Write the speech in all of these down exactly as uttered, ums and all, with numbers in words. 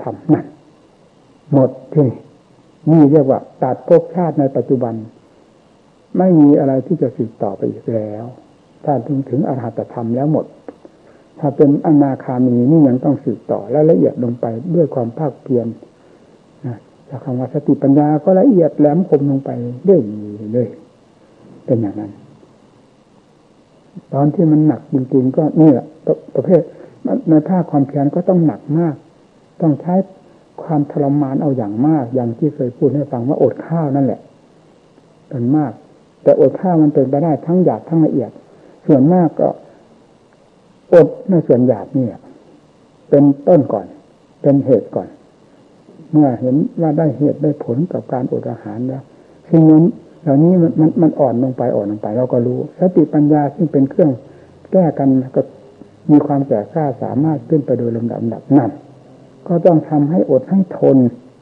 รมนั่นหมดที่นี่เรียกว่าตัดภพชาติในปัจจุบันไม่มีอะไรที่จะสืบต่อไปอีกแล้วถ้าถึงถึงอรหัตธรรมแล้วหมดถ้าเป็นอนาคามีนี่ยังต้องสืบต่อและละเอียดลงไปด้วยความภาคเพียรนะจากคำว่าสติปัญญาก็ละเอียดแหลมคมลงไปเรื่อยๆเลยเป็นอย่างนั้นตอนที่มันหนักจริงๆก็นี่แหละประเภทในภาคความเพียรก็ต้องหนักมากต้องใช้ความทรมานเอาอย่างมากอย่างที่เคยพูดให้ฟังว่าอดข้าวนั่นแหละเป็นมากแต่อดข้าวมันเป็นไปได้ทั้งหยาบทั้งละเอียดส่วนมากก็อดในส่วนหยาบนี่เป็นต้นก่อนเป็นเหตุก่อนเมื่อเห็นว่าได้เหตุได้ผลกับการอดอาหารแล้วสิ่งนั้นเหล่านี้มันมันมันอ่อนลงไปอ่อนลงไปเราก็รู้สติปัญญาซึ่งเป็นเครื่องแก้กันก็มีความแก่กล้าสามารถขึ้นไปโดยลำดับดับนั่นก็ต้องทำให้อดให้ทน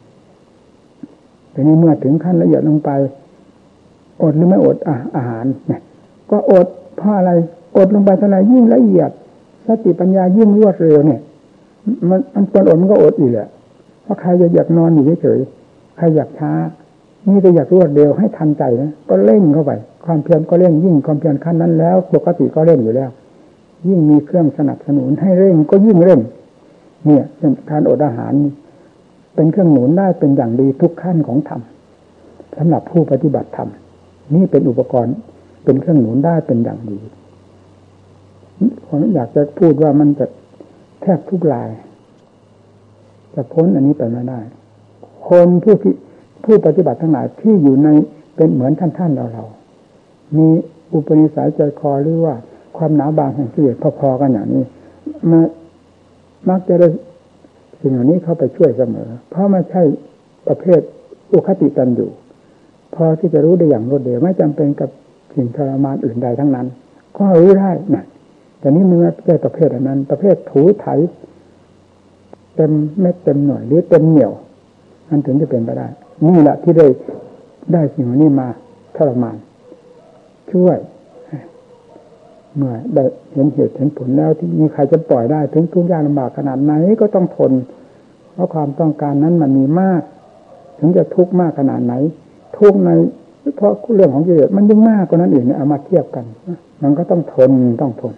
แต่นี้เมื่อถึงขั้นละเอียดลงไปอดหรือไม่อดอาหารเนี่ยก็อดเพราะอะไรอดลงไปเท่าไหร่ยิ่งละเอียดสติปัญญายิ่งรวดเร็วเนี่ยมันมันตอนอดมันก็อดอีกแหละเพราะใครจะอยากนอนอยู่เฉยๆใครอยากช้านี่จะอยากรวดเร็วให้ทันใจนะก็เร่งเข้าไปความเพียรก็เร่งยิ่งความเพียรขั้นนั้นแล้วปกติก็เร่งอยู่แล้วยิ่งมีเครื่องสนับสนุนให้เร่งก็ยิ่งเร่งเนี่ยการอดอาหารเป็นเครื่องหนุนได้เป็นอย่างดีทุกขั้นของธรรมสำหรับผู้ปฏิบัติธรรมนี่เป็นอุปกรณ์เป็นเครื่องหนุนได้เป็นอย่างดีผมอยากจะพูดว่ามันจะแทบทุกรายจะพ้นอันนี้ไปไม่ได้คนผู้ที่ผู้ปฏิบัติทั้งหลายที่อยู่ในเป็นเหมือนท่านท่านเราเรามีอุปนิสัยใจคอหรือว่าความหนาบางแห่งกิเลสพอๆกันอย่างนี้มามักจะได้สิ่งเหล่านี้เข้าไปช่วยเสมอเพราะไม่ใช่ประเภทอุคติตันอยู่พอที่จะรู้ได้อย่างรวดเร็วไม่จำเป็นกับสิ่งทรมานอื่นใดทั้งนั้นก็รู้ได้นะแต่นี้มันไม่ใช่ประเภทอันนั้นประเภทถูไถเต็มเม็ดเต็มหน่วยหรือเต็มเหนี่ยวมันถึงจะเป็นไปได้นี่แหละที่ได้ได้สิ่งเหล่านี้มาทรมานช่วยเมื่อได้เห็นเหตุเห็นผลแล้วที่มีใครจะปล่อยได้ถึงทุกข์ยากลำบากขนาดไหนก็ต้องทนเพราะความต้องการนั้นมันมีมากถึงจะทุกข์มากขนาดไหนทุกข์ในเพราะเรื่องของกิเลสมันยิ่งมากกว่านั้นอีกเนี่ยเอามาเทียบกันมันก็ต้องทนต้องทน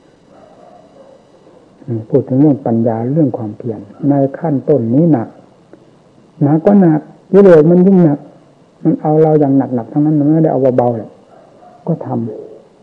พูดถึงเรื่องปัญญาเรื่องความเพียรในขั้นต้นนี้หนักหนักก็หนักกิเลสมันยิ่งหนักมันเอาเราอย่างหนักๆทั้งนั้นมันไม่ได้เอาเบาๆเลยก็ทำ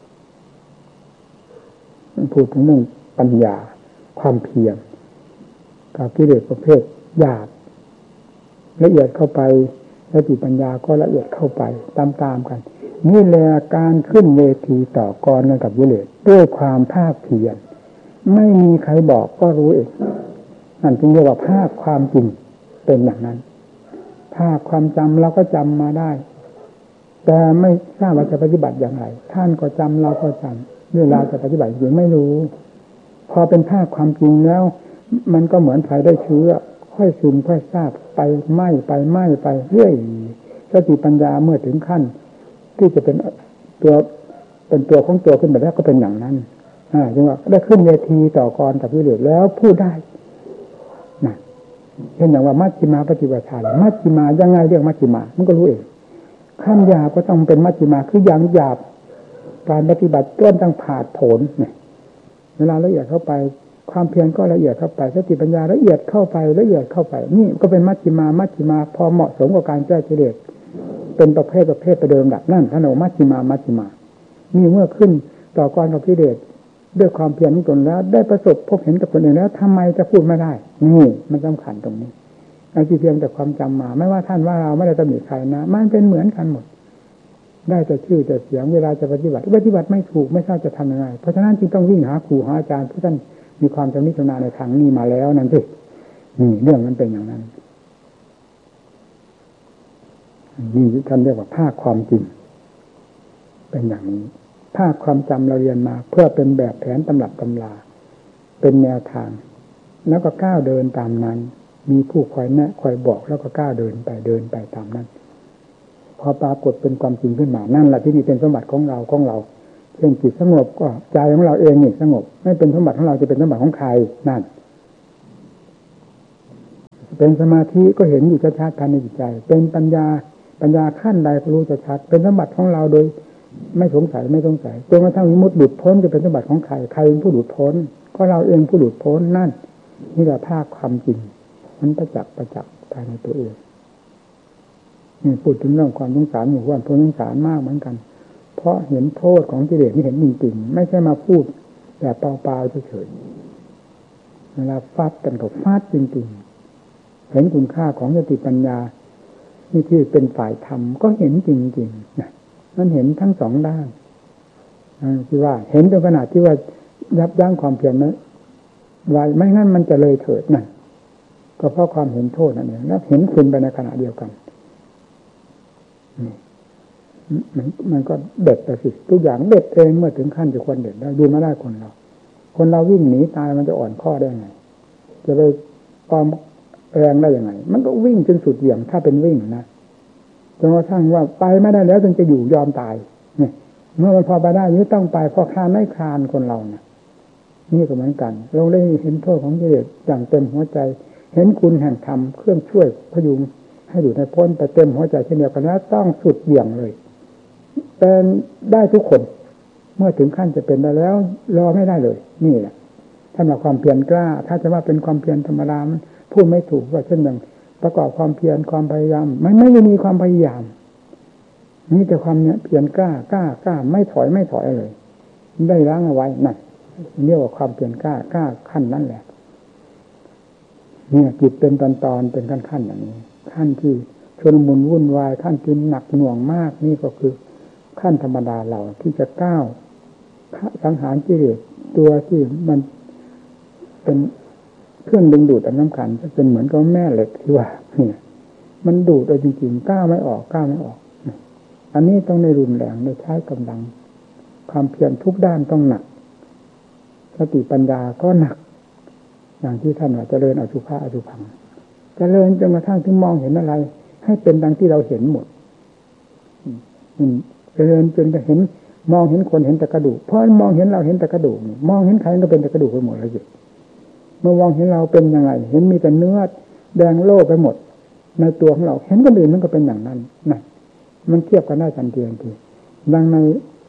มันพูดถึงเรื่องปัญญาความเพียรกับกิเลสประเภทหยาบละเอียดเข้าไปสติปัญญาก็ละเอียดเข้าไปตามๆกันนี่แหละการขึ้นเวทีต่อกรกับกิเลสด้วยความภาคเพียรไม่มีใครบอกก็รู้เองนั่นจึงเรียกว่าภาคความจริงเป็นอย่างนั้นภาคความจำเราก็จำมาได้แต่ไม่ทราบว่าจะปฏิบัติอย่างไรท่านก็จำเราก็จำเวลาจะปฏิบัติอยู่ไม่รู้พอเป็นภาคความจริงแล้วมันก็เหมือนไฟได้เชื้อค่อยซึมค่อยทราบไปไหม้ไปไหม้ไปเรื่อยสติปัญญาเมื่อถึงขั้นที่จะเป็นตัวเป็นตัวของตัวขึ้นไปแล้วก็เป็นอย่างนั้นอ่าจึงว่าได้ขึ้นเวทีต่อกรกับกิเลสแล้วพูดได้นะเช่นอย่างว่ามัชฌิมาปฏิปทามัชฌิมายังไงเรียกมัชฌิมามันก็รู้เองขั้นหยาบก็ต้องเป็นมัชฌิมาคืออย่างหยาบการปฏิบัติต้นต้องผาดโผนเนี่ยเวลาละเอียดเข้าไปความเพียรก็ละเอียดเข้าไปสติปัญญาละเอียดเข้าไปละเอียดเข้าไปนี่ก็เป็นมัชฌิมามัชฌิมาพอเหมาะสมกับการแก้กิเลสเป็นประเภทประเภทประเดิมดับนั่นท่านบอกมัชฌิมามัชฌิมานี่เมื่อขึ้นต่อกรกับกิเลสด้วยความเพียรของตนแล้วได้ประสบพบเห็นกับตนเองแล้วทำไมจะพูดไม่ได้นี่มันสำคัญตรงนี้อาชีพเพียงแต่ความจำมาไม่ว่าท่านว่าเราไม่ได้ตำหนิใครนะมันเป็นเหมือนกันหมดได้แต่ชื่อแต่เสียงเวลาจะปฏิบัติปฏิบัติไม่ถูกไม่ทราบจะทำยังไงเพราะฉะนั้นจึงต้องวิ่งหาครูหาอาจารย์ที่ท่านมีความชำนิชำนาญในทางนี้มาแล้วนั่นสินี่เรื่องมันเป็นอย่างนั้นนี่ท่านเรียกว่าภาคความจริงเป็นอย่างนี้ภาคความจำเราเรียนมาเพื่อเป็นแบบแผนตำรับตำราเป็นแนวทางแล้วก็ก้าวเดินตามนั้นมีผู้คอยแนะคอยบอกแล้วก็ก้าวเดินไปเดินไปตามนั้นพอปรากฏเป็นความจริงขึ้นมานั่นแหละที่นี่เป็นสมบัติของเราของเราเช่นจิตสงบก็ใจของเราเองนี่สงบไม่เป็นสมบัติของเราจะเป็นสมบัติของใครนั่นเป็นสมาธิก็เห็นอยู่ชัดๆภายในจิตใจเป็นปัญญาปัญญาขั้นใดก็รู้ชัดเป็นสมบัติของเราโดยไม่สงสัยไม่สงสัยจนกระทั่งวิมุตติหลุดพ้นจะเป็นสมบัติของใครใครเป็นผู้หลุดพ้นก็เราเองผู้หลุดพ้นนั่นนี่แหละภาคความจริงมันประจักษ์ประจักษ์ภายในตัวเองนี่พูดถึงเรื่องความสงสารหมู่บ้านพ้นสงสารมากเหมือนกันเพราะเห็นโทษของกิเลสนี่เห็นจริงๆไม่ใช่มาพูดแบบเปล่าๆเฉยๆเวลาฟาดกันก็ฟาดจริงๆเห็นคุณค่าของสติปัญญานี่ที่เป็นฝ่ายธรรมก็เห็นจริงๆนะมันเห็นทั้งสองด้านที่ว่าเห็นจนขนาดที่ว่ายับยั้งความเพียรนั้นไว้ไม่งั้นมันจะเลยเถิดนะก็เพราะความเห็นโทษนั่นเองแล้วเห็นคุณไปในขณะเดียวกันมันมันก็เด็ดแต่สิทุกอย่างเด็ดเองเมื่อถึงขั้นจะควรเด็ดแล้วดูไม่ได้คนเราคนเราวิ่งหนีตายมันจะอ่อนข้อได้ไงจะไปความแรงได้ยังไงมันก็วิ่งจนสุดเหวี่ยงถ้าเป็นวิ่งนะจนกระทั่งว่าไปไม่ได้แล้วจึงจะอยู่ยอมตายเนี่ยเมื่อมันพอไปได้นี้ต้องไปพอคลานไม่คลานคนเรานะนี่ก็เหมือนกันเราได้เห็นโทษของกิเลสอย่างเต็มหัวใจเห็นคุณแห่งธรรมเครื่องช่วยพยุงให้อยู่ในพ้นไปเต็มหัวใจเช่นเดียวกันแล้วต้องสุดเหวี่ยงเลยเป็นได้ทุกคนเมื่อถึงขั้นจะเป็นได้แล้วรอไม่ได้เลยนี่แหละถ้าเราความเพียรกล้าถ้าจะว่าเป็นความเพียรธรรมดามันพูดไม่ถูกว่าเช่นอย่างประกอบความเพียรความพยายามมันไม่ได้มีความพยายามนี่แต่ความเพียรกล้ากล้ากล้าไม่ถอยไม่ถอยเลยได้ล้างเอาไว้นั่นเรียกว่าความเพียรกล้ากล้าขั้นนั้นแหละเนี่ยจิตเป็นตอนตอนเป็นขั้นขั้นอย่างนี้ขั้นที่ชนมุนวุ่นวายขั้นที่หนักหน่วงมากนี่ก็คือขั้นธรรมดาเราที่จะก้าวสังหารกิเลสตัวที่มันเป็นเครื่องดึงดูดอันสำคัญจะเป็นเหมือนกับแม่เหล็กที่ว่าเนี่ยมันดูดเอาจริงๆก้าวไม่ออกก้าวไม่ออกอันนี้ต้องในรุนแรงในใช้กำลังความเพียรทุกด้านต้องหนักสติปัญญาก็หนักอย่างที่ท่านว่าเจริญอสุภะอสุภังเจริญจนกระทั่งถึงมองเห็นอะไรให้เป็นดังที่เราเห็นหมดเจริญจนจะเห็นมองเห็นคนเห็นแต่กระดูกเพราะมองเห็นเราเห็นแต่กระดูกมองเห็นใครก็เป็นแต่กระดูกไปหมดเลยสิเมื่อมองเห็นเราเป็นยังไงเห็นมีแต่เนื้อแดงโล่ไปหมดในตัวของเราเห็นคนอื่นมันก็เป็นอย่างนั้นนะมันเทียบกันได้ทันทีทันทีดังใน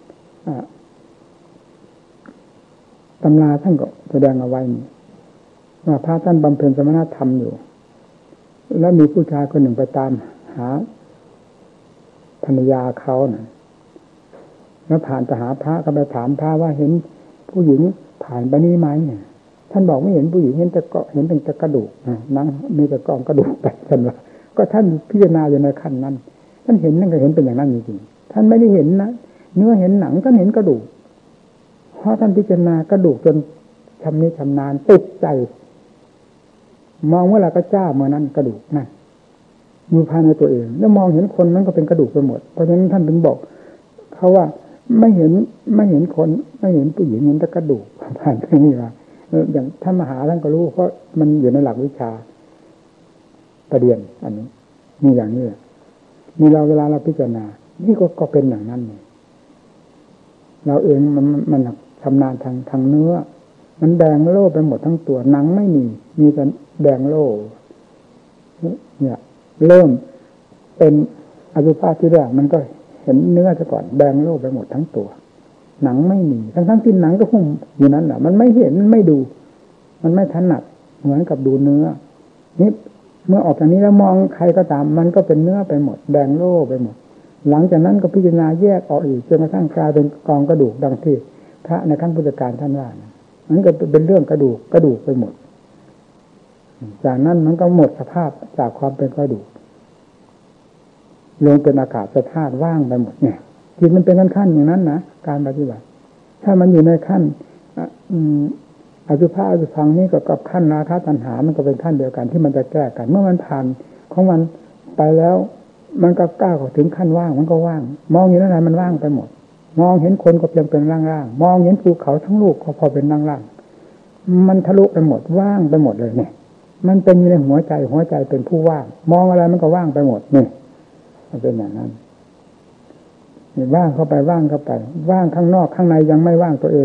ตำราท่านก็แสดงเอาไว้ว่าพระท่านบำเพ็ญสมณธรรมอยู่แล้วมีผู้ชายคนหนึ่งไปตามหาภรรยาเขาน่ะแล้วผ่านไปหาพระก็ไปถามพระว่าเห็นผู้หญิงผ่านไปนี้ไหมท่านบอกไม่เห็นผู้หญิงเห็นแต่ก็เห็นแต่กระดูกนั่งมีแต่กองกระดูกไปท่านว่าก็ท่านพิจารณาอยู่ในขั้นนั้นท่านเห็นนั่นก็เห็นเป็นอย่างนั้นจริงๆท่านไม่ได้เห็นนะเนื้อเห็นหนังท่านเห็นกระดูกเพราะท่านพิจารณากระดูกจนชำนิชำนาญติดใจมองเมื่อไหร่ก็จ้าเมื่อนั้นกระดูกนั่นอยู่ภายในตัวเองแล้วมองเห็นคนนั้นก็เป็นกระดูกไปหมดเพราะฉะนั้นท่านถึงบอกเขาว่าไม่เห็นไม่เห็นคนไม่เห็นผู้หญิงเห็นแต่กระดูกผ่านไปนี่ว่าอย่างท่านมหาท่านก็รู้เพราะมันอยู่ในหลักวิชาประเด็นอันนี้มีอย่างนี้มีเราเวลาเราพิจารณานี่ก็ก็เป็นอย่างนั้นเลยเราเองมันมันชำนาญทางทางเนื้อมันแดงโล่ไปหมดทั้งตัวหนังไม่มีมีแต่แดงโล่เนี่ยเริ่มเป็นอสุภะที่แรกมันก็เห็นเนื้อซะก่อนแดงโล่ไปหมดทั้งตัวหนังไม่มีทั้งทั้งที่หนังก็หุ้มอยู่นั้นแหละมันไม่เห็นมันไม่ดูมันไม่ถนัดเหมือนกับดูเนื้อนี่เมื่อออกจากนี้แล้วมองใครก็ตามมันก็เป็นเนื้อไปหมดแดงโล่ไปหมดหลังจากนั้นก็พิจารณาแยกออกอีกจนกระทั่งกลายเป็นกองกระดูกดังที่พระในขั้นพุทธกาลท่านว่านั้นก็เป็นเรื่องกระดูกกระดูกไปหมดจากนั้นมันก็หมดสภาพจากความเป็นกระดูกลงเป็นอากาศธาตุว่างไปหมดเนี่ยจิตมันเป็นขั้นๆอย่างนั้นนะการปฏิบัติถ้ามันอยู่ในขั้นอสุภะอสุภังนี่ก็กับขั้นราคะตัณหามันก็เป็นขั้นเดียวกันที่มันจะแก้กันเมื่อมันผ่านของมันไปแล้วมันก็ก้าวถึงขั้นว่างมันก็ว่างมองเห็นอะไรมันว่างไปหมดมองเห็นคนก็เพียงเป็นร่างๆมองเห็นภูเขาทั้งลูกก็พอเป็นร่างๆมันทะลุไปหมดว่างไปหมดเลยเนี่ยมันเป็นอยู่ในหัวใจหัวใจเป็นผู้ว่างมองอะไรมันก็ว่างไปหมดนี่มันเป็นอย่างนั้นว่างเข้าไปว่างเข้าไปว่างข้างนอกข้างในยังไม่ว่างตัวเอง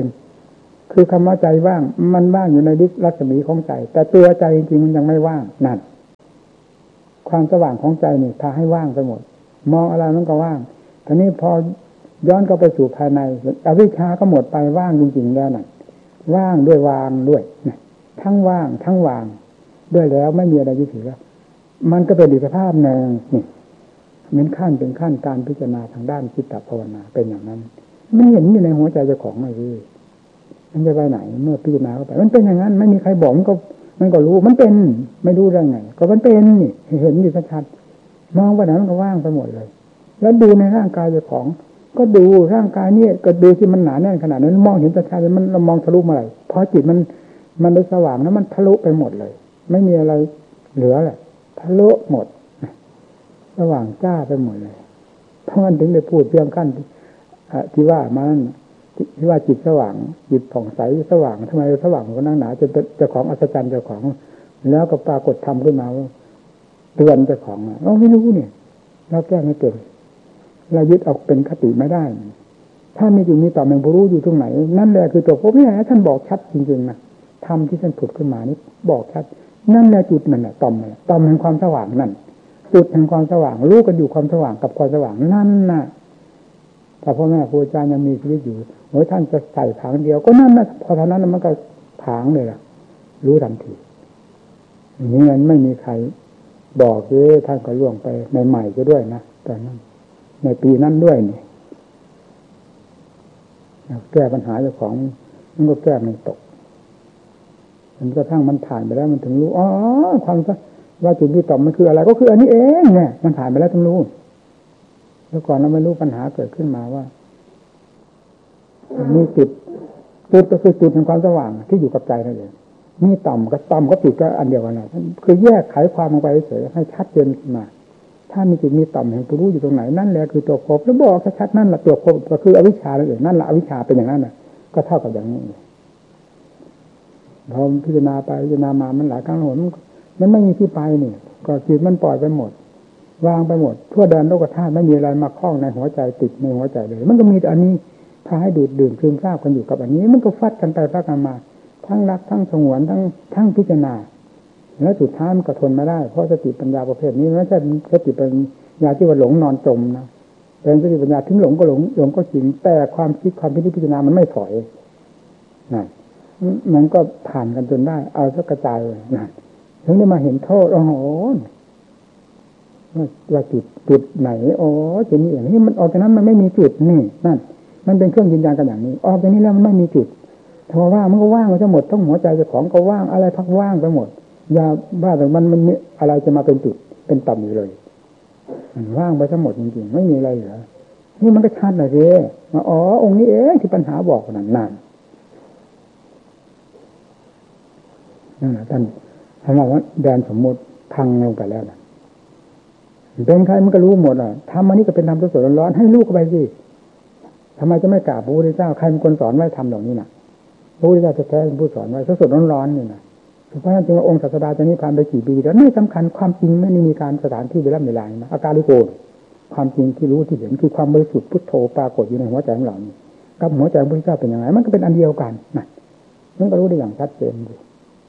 คือคำว่าใจว่างมันว่างอยู่ในรัศมีของใจแต่ตัวใจจริงๆมันยังไม่ว่างนั่นความสว่างของใจนี่พาให้ว่างไปหมดมองอะไรมันก็ว่างทีนี้พอย้อนเข้าไปสู่ภายในอวิชชาก็หมดไปว่างจริงๆแล้วนั่นว่างด้วยวางด้วยนะทั้งว่างทั้งวางด้วยแล้วไม่มีอะไรยึดถือแล้วมันก็เป็นอีกสภาพหนึ่งนี่เหมือนขั้นเป็นขั้นการพิจารณาทางด้านจิตตภาวนาเป็นอย่างนั้นมันเห็นอยู่ในหัวใจเจ้าของเลยมันจะไปไหนเมื่อพิจารณาเข้าไปมันเป็นอย่างนั้นไม่มีใครบอกมันก็มันก็รู้มันเป็นไม่รู้ได้ไงก็มันเป็นนี่เห็นอยู่ชัดๆมองไปไหนมันก็ว่างไปหมดเลยแล้วดูในร่างกายเจ้าของก็ดูร่างกายนี่ก็ดูที่มันหนาแน่นขนาดนั้นมองเห็นชัดๆมันเรามองทะลุมาเลยพอจิตมันมันได้สว่างแล้วมันทะลุไปหมดเลยไม่มีอะไรเหลือแหละทะลุหมดสว่างจ้าไปหมดเลยเพราะงั้นถึงได้พูดเพียงขั้นที่ว่ามันที่ว่าจิตสว่างจิตผ่องใสสว่างทำไมสว่างก็นั่งหนาจนเจ้าของอัศจรรย์เจ้าของแล้วก็ปรากฏธรรมขึ้นมาเตือนเจ้าของเราไม่รู้เนี่ยเราแก้ไม่เป็นเรายึดเอาเป็นคติไม่ได้ถ้ามีอยู่มีต่อแมงผู้รู้อยู่ตรงไหนนั่นแหละคือตัวพบนี่ท่านบอกชัดจริงๆนะธรรมที่ท่านผุดขึ้นมานี่บอกชัดนั่นแหละจุดนั่นแหละต่อมนั่นต่อมแห่งความสว่างนั่นจุดแห่งความสว่างรู้กันอยู่ความสว่างกับความสว่างนั่นน่ะแต่พ่อแม่ครูอาจารย์ยังมีชีวิตอยู่โอ้ยท่านจะใส่ผางเดียวก็นั่นนะพอเท่านั้นมันก็ผางเลยล่ะรู้ทันทีอย่างนี้มันไม่มีใครบอกเลยท่านก็ล่วงไปใหม่ๆก็ด้วยนะตอนนั้นในปีนั้นด้วยนี่แก้ปัญหาเจ้าของมันก็แก้ไม่ตกมันก็ทั้งมันผ่านไปแล้วมันถึงรู้อ๋อความว่าจุดที่ต่อมมันคืออะไรก็คืออันนี้เองเนี่ยมันผ่านไปแล้วถึงรู้แล้วก่อนเราไม่รู้ปัญหาเกิดขึ้นมาว่ามีจุดจุดก็คือจุดแห่งความสว่างที่อยู่กับใจนั่นเองนี่ต่ำกับต่ำก็จุดก็อันเดียวกันนะคือแยกไขความลงไปเฉยให้ชัดเจนขึ้นมาถ้ามีจุดมีต่ำแห่งผู้รู้อยู่ตรงไหนนั่นแหละคือตัวครบแล้วบอกชัดๆนั่นแหละตัวครบก็คืออวิชชานั่นเองนั่นแหละอวิชชาเป็นอย่างนั้นน่ะก็เท่ากับอย่างนี้พอพิจารณาไปพิจารณามามันหลายครั้งหนมันไม่มีที่ไปนี่ก็จิตมันปล่อยไปหมดวางไปหมดทั่วแดนโลกธาตุไม่มีอะไรมาคล้องในหัวใจติดในหัวใจเลยมันก็มีแต่อันนี้พาให้ดูดดื่มซึมซาบกันอยู่กับอันนี้มันก็ฟัดกันไปฟัดกันมาทั้งรักทั้งสงวนทั้งทั้งพิจารณาแล้วสุดท้ายมันก็ทนไม่ได้เพราะสติปัญญาประเภทนี้ไม่ใช่สติปัญญาที่ว่าหลงนอนจมนะเป็นสติปัญญาถึงหลงก็หลงหลงก็จริงแต่ความคิดความพิจารณามันไม่ถอยนั่นมันก็ผ่านกันจนได้เอาสักกระจายนั่นถึงได้มาเห็นโทษโอ้โหว่าจุดจุดไหนอ๋อจุดนี้อย่างนี้มันออกจากนั้นมันไม่มีจุดนี่นั่นมันเป็นเครื่องยืนยันกันอย่างนี้ออกจากนี้แล้วมันไม่มีจุดถ้าว่างมันก็ว่างมันจะหมดทั้งหัวใจเจ้าของก็ว่างอะไรพักว่างไปหมดอย่าว่าแต่มันมันมีอะไรจะมาเป็นจุดเป็นต่ำอยู่เลยมันว่างไปทั้งหมดจริงๆไม่มีอะไรเหลือนี่มันก็ชัดเลยสิว่าอ๋อองค์นี้เองที่ปัญหาบอกนั่นนั่นนั่นแหละท่านท่านบอกว่าแดนสมมติพังลงไปแล้วนะเป็นใครมันก็รู้หมดอ่ะทำอันนี้ก็เป็นธรรมสดๆร้อนๆให้ลูกเข้าไปสิทำไมจะไม่กราบพระพุทธเจ้าใครเป็นคนสอนไว้ทำเหล่านี้น่ะพระพุทธเจ้าแท้ๆเป็นผู้สอนไว้สดๆร้อนๆนี่นะเพราะฉะนั้นจึงว่าองค์ศาสดาจะนิพพานไปกี่ปีแล้วไม่สำคัญความจริงไม่ได้มีการสถานที่เวลาเวลานะอาการลิโกความจริงที่รู้ที่เห็นคือความบริสุทธิ์พุทโธปรากฏอยู่ในหัวใจของเรานี่กับหัวใจของพระพุทธเจ้าเป็นยังไงมันก็เป็นอันเดียวกันนะมันก็รู้ได้อย่างชัดเจนอยู่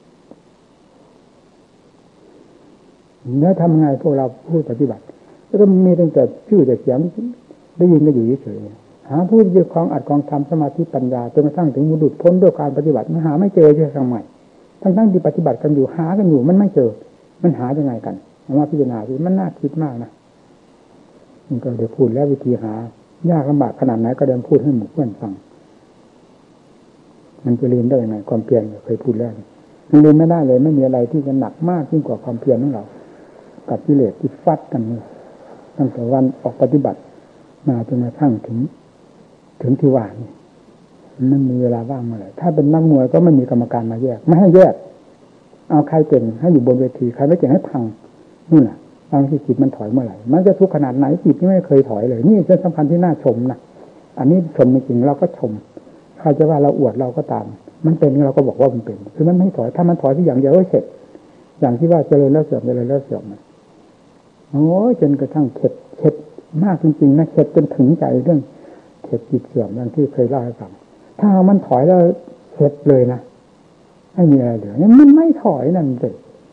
แล้วทำไงพวกเราพูดปฏิบัติแล้วก็มีตั้งแต่ชื่อแต่เสียงได้ยินก็อยู่เฉยๆหาผู้ที่คล้องอัดคล้องทำสมาธิปัญญาจนกระทั่งถึงมุดุพ้นด้วยการปฏิบัติมันหาไม่เจอเยอะทำไมทั้งๆที่ปฏิบัติกันอยู่หากันอยู่มันไม่เจอมันหายังไงกันมาพิจารณาดูมันน่าคิดมากนะมันก็เดี๋ยวพูดแล้ววิธีหายากลำบากขนาดไหนก็เดี๋ยวพูดให้หมู่เพื่อนฟังมันจะเรียนได้ยังไงความเพียรเคยพูดแล้วมันเรียนไม่ได้เลยไม่มีอะไรที่จะหนักมากยิ่งกว่าความเพียรของเรากับกิเลสที่ฟัดกันตั้งแต่วันออกปฏิบัติมาจนกระทั่งถึงถึงที่ว่านี่มันมีเวลาว่างเมื่อไหร่ถ้าเป็นนักมวยก็ไม่มีกรรมการมาแยกไม่ให้แยกเอาใครเก่งให้อยู่บนเวทีใครไม่เก่งให้พังนู่นน่ะบางทีจิตมันถอยเมื่อไหร่มันจะทุกข์ขนาดไหนจิตนี่ไม่เคยถอยเลยนี่เป็นสำคัญที่น่าชมนะอันนี้ชมจริงเราก็ชมใครจะว่าเราอวดเราก็ตามมันเป็นเราก็บอกว่ามันเป็นคือมันไม่ถอยถ้ามันถอยที่อย่างเดียวก็เสร็จอย่างที่ว่าเจริญแล้วเสื่อมเจริญแล้วเสื่อมโอ้ยจนกระทั่งเข็ดเข็ดมากจริงๆนะเข็ดจนถึงใจเรื่องเข็ดจิตเสื่อมอย่างที่เคยเล่าให้ฟังถ้ามันถอยแล้วเข็ดเลยนะไม่มีอะไรเหลือมันไม่ถอยนั่นสิ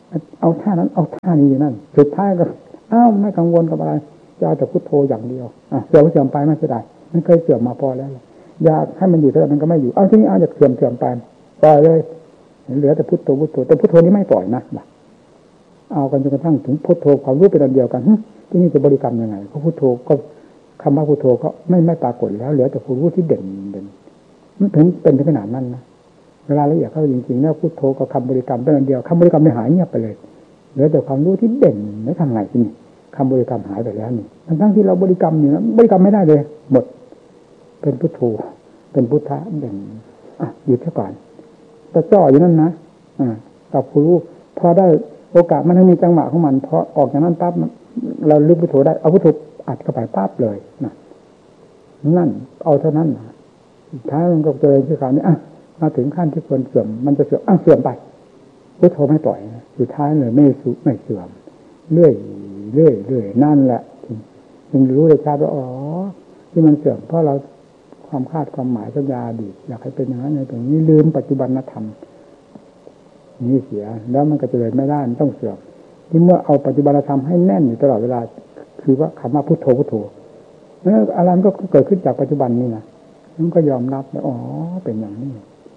เอาท่านั้นเอาท่านี้อยู่นั่นสุดท้ายก็อ้าวไม่กังวลกับอะไรจะเอาแต่พุทโธอย่างเดียวอ่ะเสื่อมเสื่อมไปไม่เสียดายมันเคยเสื่อมมาพอแล้วอยากให้มันอยู่แต่มันก็ไม่อยู่เอาทีนี้เอาจากเสื่อมเสื่อมไปปล่อยเลยเหลือแต่พุทโธพุทโธแต่พุทโธนี้ไม่ปล่อยนะเอากันจนกระทั่งถึงพุทโธความรู้เป็นอันเดียวกันที่นี่จะบริกรรมยังไงเพราะพุทโธก็คำว่าพุทโธก็ไม่ไม่ปรากฏแล้วเหลือแต่ผู้รู้ที่เด่นเด่นมันถึงเป็นถึงขนาดนั้นนะเวลาละเอียดเข้าจริงๆแล้วพุทโธกับคำบริกรรมเป็นอันเดียวคำบริกรรมไม่หายเงียบไปเลยเหลือแต่ความรู้ที่เด่นแล้วทำไงที่นี่คำบริกรรมหายไปแล้วนี่ทั้งที่เราบริกรรมอยู่นะบริกรรมไม่ได้เลยหมดเป็นพุทโธเป็นพุทธะเด่นอ่ะหยุดซะก่อนแต่จ่ออยู่นั่นนะอ่ากับผู้รู้พอได้โอกาสมันให้มีจังหวะของมันพอออกจากนั้นปั๊บเราลึกพุทโธได้เอาพุทโธอัดเข้าไปปั๊บเลยนะนั่นเอาเท่านั้นนะท้ายมันก็เจอที่ข่าวนี้อ่ะมาถึงขั้นที่ควรเสื่อมมันจะเสื่อมอ่ะเสื่อมไปพุทโธไม่ปล่อยนะสุดท้ายเลยไม่สุไม่เสื่อมเรื่อยเรื่อยเรื่อยนั่นแหละจึงรู้ได้ชัดว่าอ๋อที่มันเสื่อมเพราะเราความคาดความหมายสัญญาอดีตอยากให้เป็นอย่างนั้นอย่างนี้ลืมปัจจุบันธรรมนี่เสียแล้วมันก็จะเลยไม่ได้มันต้องเสื่อมที่เมื่อเอาปัจจุบันธรรมให้แน่นอยู่ตลอดเวลาคือว่าคำว่าพุทโธพุทโธแล้วอะไรมันก็เกิดขึ้นจากปัจจุบันนี่นะมันก็ยอมรับว่าอ๋อเป็นอย่างนี้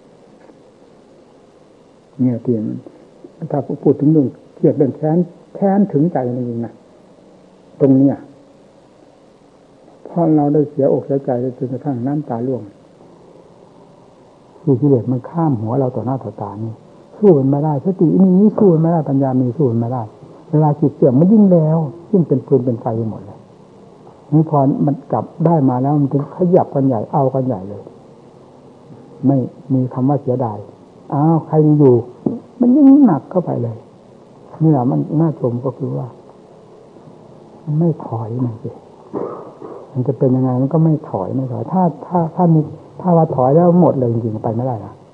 เนี่ยที่ถ้าพูดถึงเรื่องเครียดเรื่องแค้นแค้นถึงใจจริงๆนะตรงเนี้ยพอเราได้เสียอกเสียใจจนกระทั่งน้ำตาร่วงคือกิเลสมันข้ามหัวเราต่อหน้าต่อตานี่สู้มันไม่ได้สติมีสู้มันไม่ได้ปัญญามีสู้มันไม่ได้เวลาจิตเสื่อมมันยิ่งแล้วยิ่งเป็นฟืนเป็นไฟไปหมดเลยนี่พอมันกลับได้มาแล้วมันถึงขยับกันใหญ่เอากันใหญ่เลยไม่มีคำว่าเสียดายอ้าวใครอยู่มันยิ่งหนักเข้าไปเลยนี่แหละมันน่าชมก็คือว่ามันไม่ถอยมันสิมันจะเป็นยังไงมันก็ไม่ถอยไม่ถอยถ้าถ้าถ้ามีถ้าว่าถอยแล้วหมดเลยจริงๆไปไม่ได้นะ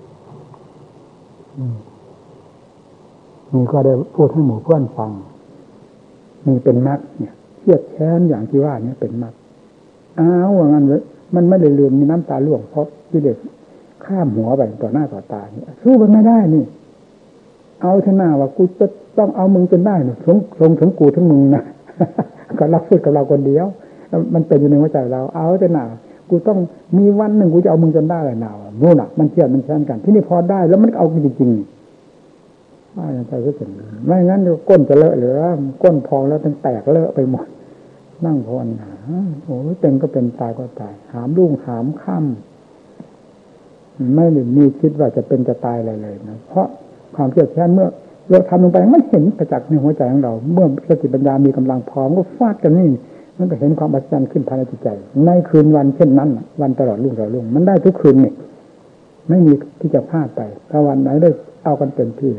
นี่ก็ได้พูดให้หมู่เพื่อนฟังนี่เป็นมรรคเนี่ยเครียดแค้นอย่างที่ว่านี่เป็นมรรคอ้าวว่างั้นเลยมันไม่ได้ลืมมีน้ำตาร่วงเพราะกิเลสข้ามหัวไปต่อหน้าต่อตานี่สู้มันไม่ได้นี่เอาเถอะหน้าว่ากูจะต้องเอามึงจนได้เนี่ยสงสงถึงกูถึงมึงนะก็รับพูดกับเราคนเดียวมันเป็นอยู่ในหัวใจเราเอาเถอะหน้ากูต้องมีวันหนึ่งกูจะเอามึงจนได้เลยหนาวนู่นน่ะมันเครียดมันแค้นกันที่นี่พอได้แล้วมันเอาจริงๆไม่ใช่ก็เป็นไม่งั้นก้นจะเลอะเหลือก้นพองแล้วตั้งแตกเลอะไปหมดนั่งภาวนาโอ้ยเป็นก็เป็นตายก็ตายหามรุ่งหามค่ำไม่ได้มีคิดว่าจะเป็นจะตายอะไรเลยนะเพราะความเครียดแค้นเมื่อเราทำลงไปมันเห็นประจักษ์ในหัวใจของเราเมื่อสติปัญญามีกำลังพอก็ฟาดกันนี่มันก็เห็นความอัศจรรย์ขึ้นภายในจิตใจในคืนวันเช่นนั้นวันตลอดรุ่งตลอดรุ่งมันได้ทุกคืนนี่ไม่มีที่จะพลาดไปถ้าวันไหนได้เอากันเต็มที่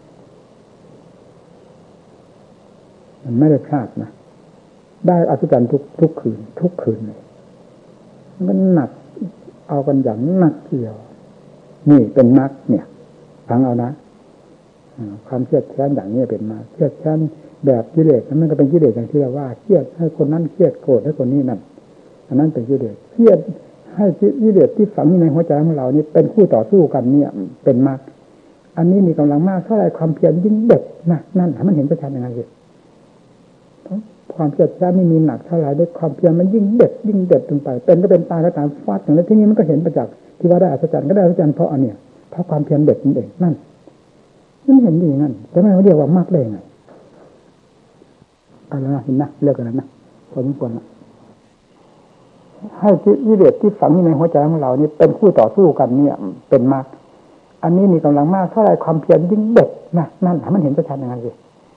มันไม่ได้พลาดนะได้อัศจรรย์ทุกทุกคืนทุกคืนเลยมันหนักเอากันอย่างหนักเกี่ยวนี่เป็นมรรคเนี่ยฟังเอานะความเครียดแค้นอย่างนี้เป็นมาเครียดแค้นแบบกิเลสมันก็เป็นกิเลสอย่างที่เราว่าเครียดให้คนนั้นเครียดโกรธให้คนนี้นั่นอันนั้นเป็นกิเลสเครียดให้กิเลสที่ฝังอยู่ในหัวใจของเรานี่เป็นคู่ต่อสู้กันเนี่ยเป็นมรรคอันนี้มีกำลังมากเท่าไรความเพียรยิ่งเด็ดนะนั่นมันเห็นประชันยังไงสิความเครียดแค้นไม่มีหนักเท่าไรด้วยความเพียรมันยิ่งเด็ดยิ่งเด็ดลงไปเป็นก็เป็นตายก็ตามฟาดอย่างนี้ที่นี้มันก็เห็นประจักษ์ที่ว่าได้อัศจรรย์ก็ได้อัศจรรย์เพราะอันเนี้ยเพราะความเพียรเด็ดนั่นเองนั่นมันเห็นดีงั้นแต่ไม่เขาเรียกว่ามากเลยไงเอาแล้วนะเห็นนะเลิกกันแล้วนะพอสมควรละให้กิเลสที่ฝังอยู่ในหัวใจของเรานี่เป็นคู่ต่อสู้กันเนี่ยเป็นมากอันนี้มีกำลังมากเท่าไรความเพียรยิ่งเด็ดนะนั่นมันเห็นประชันยังไงสิ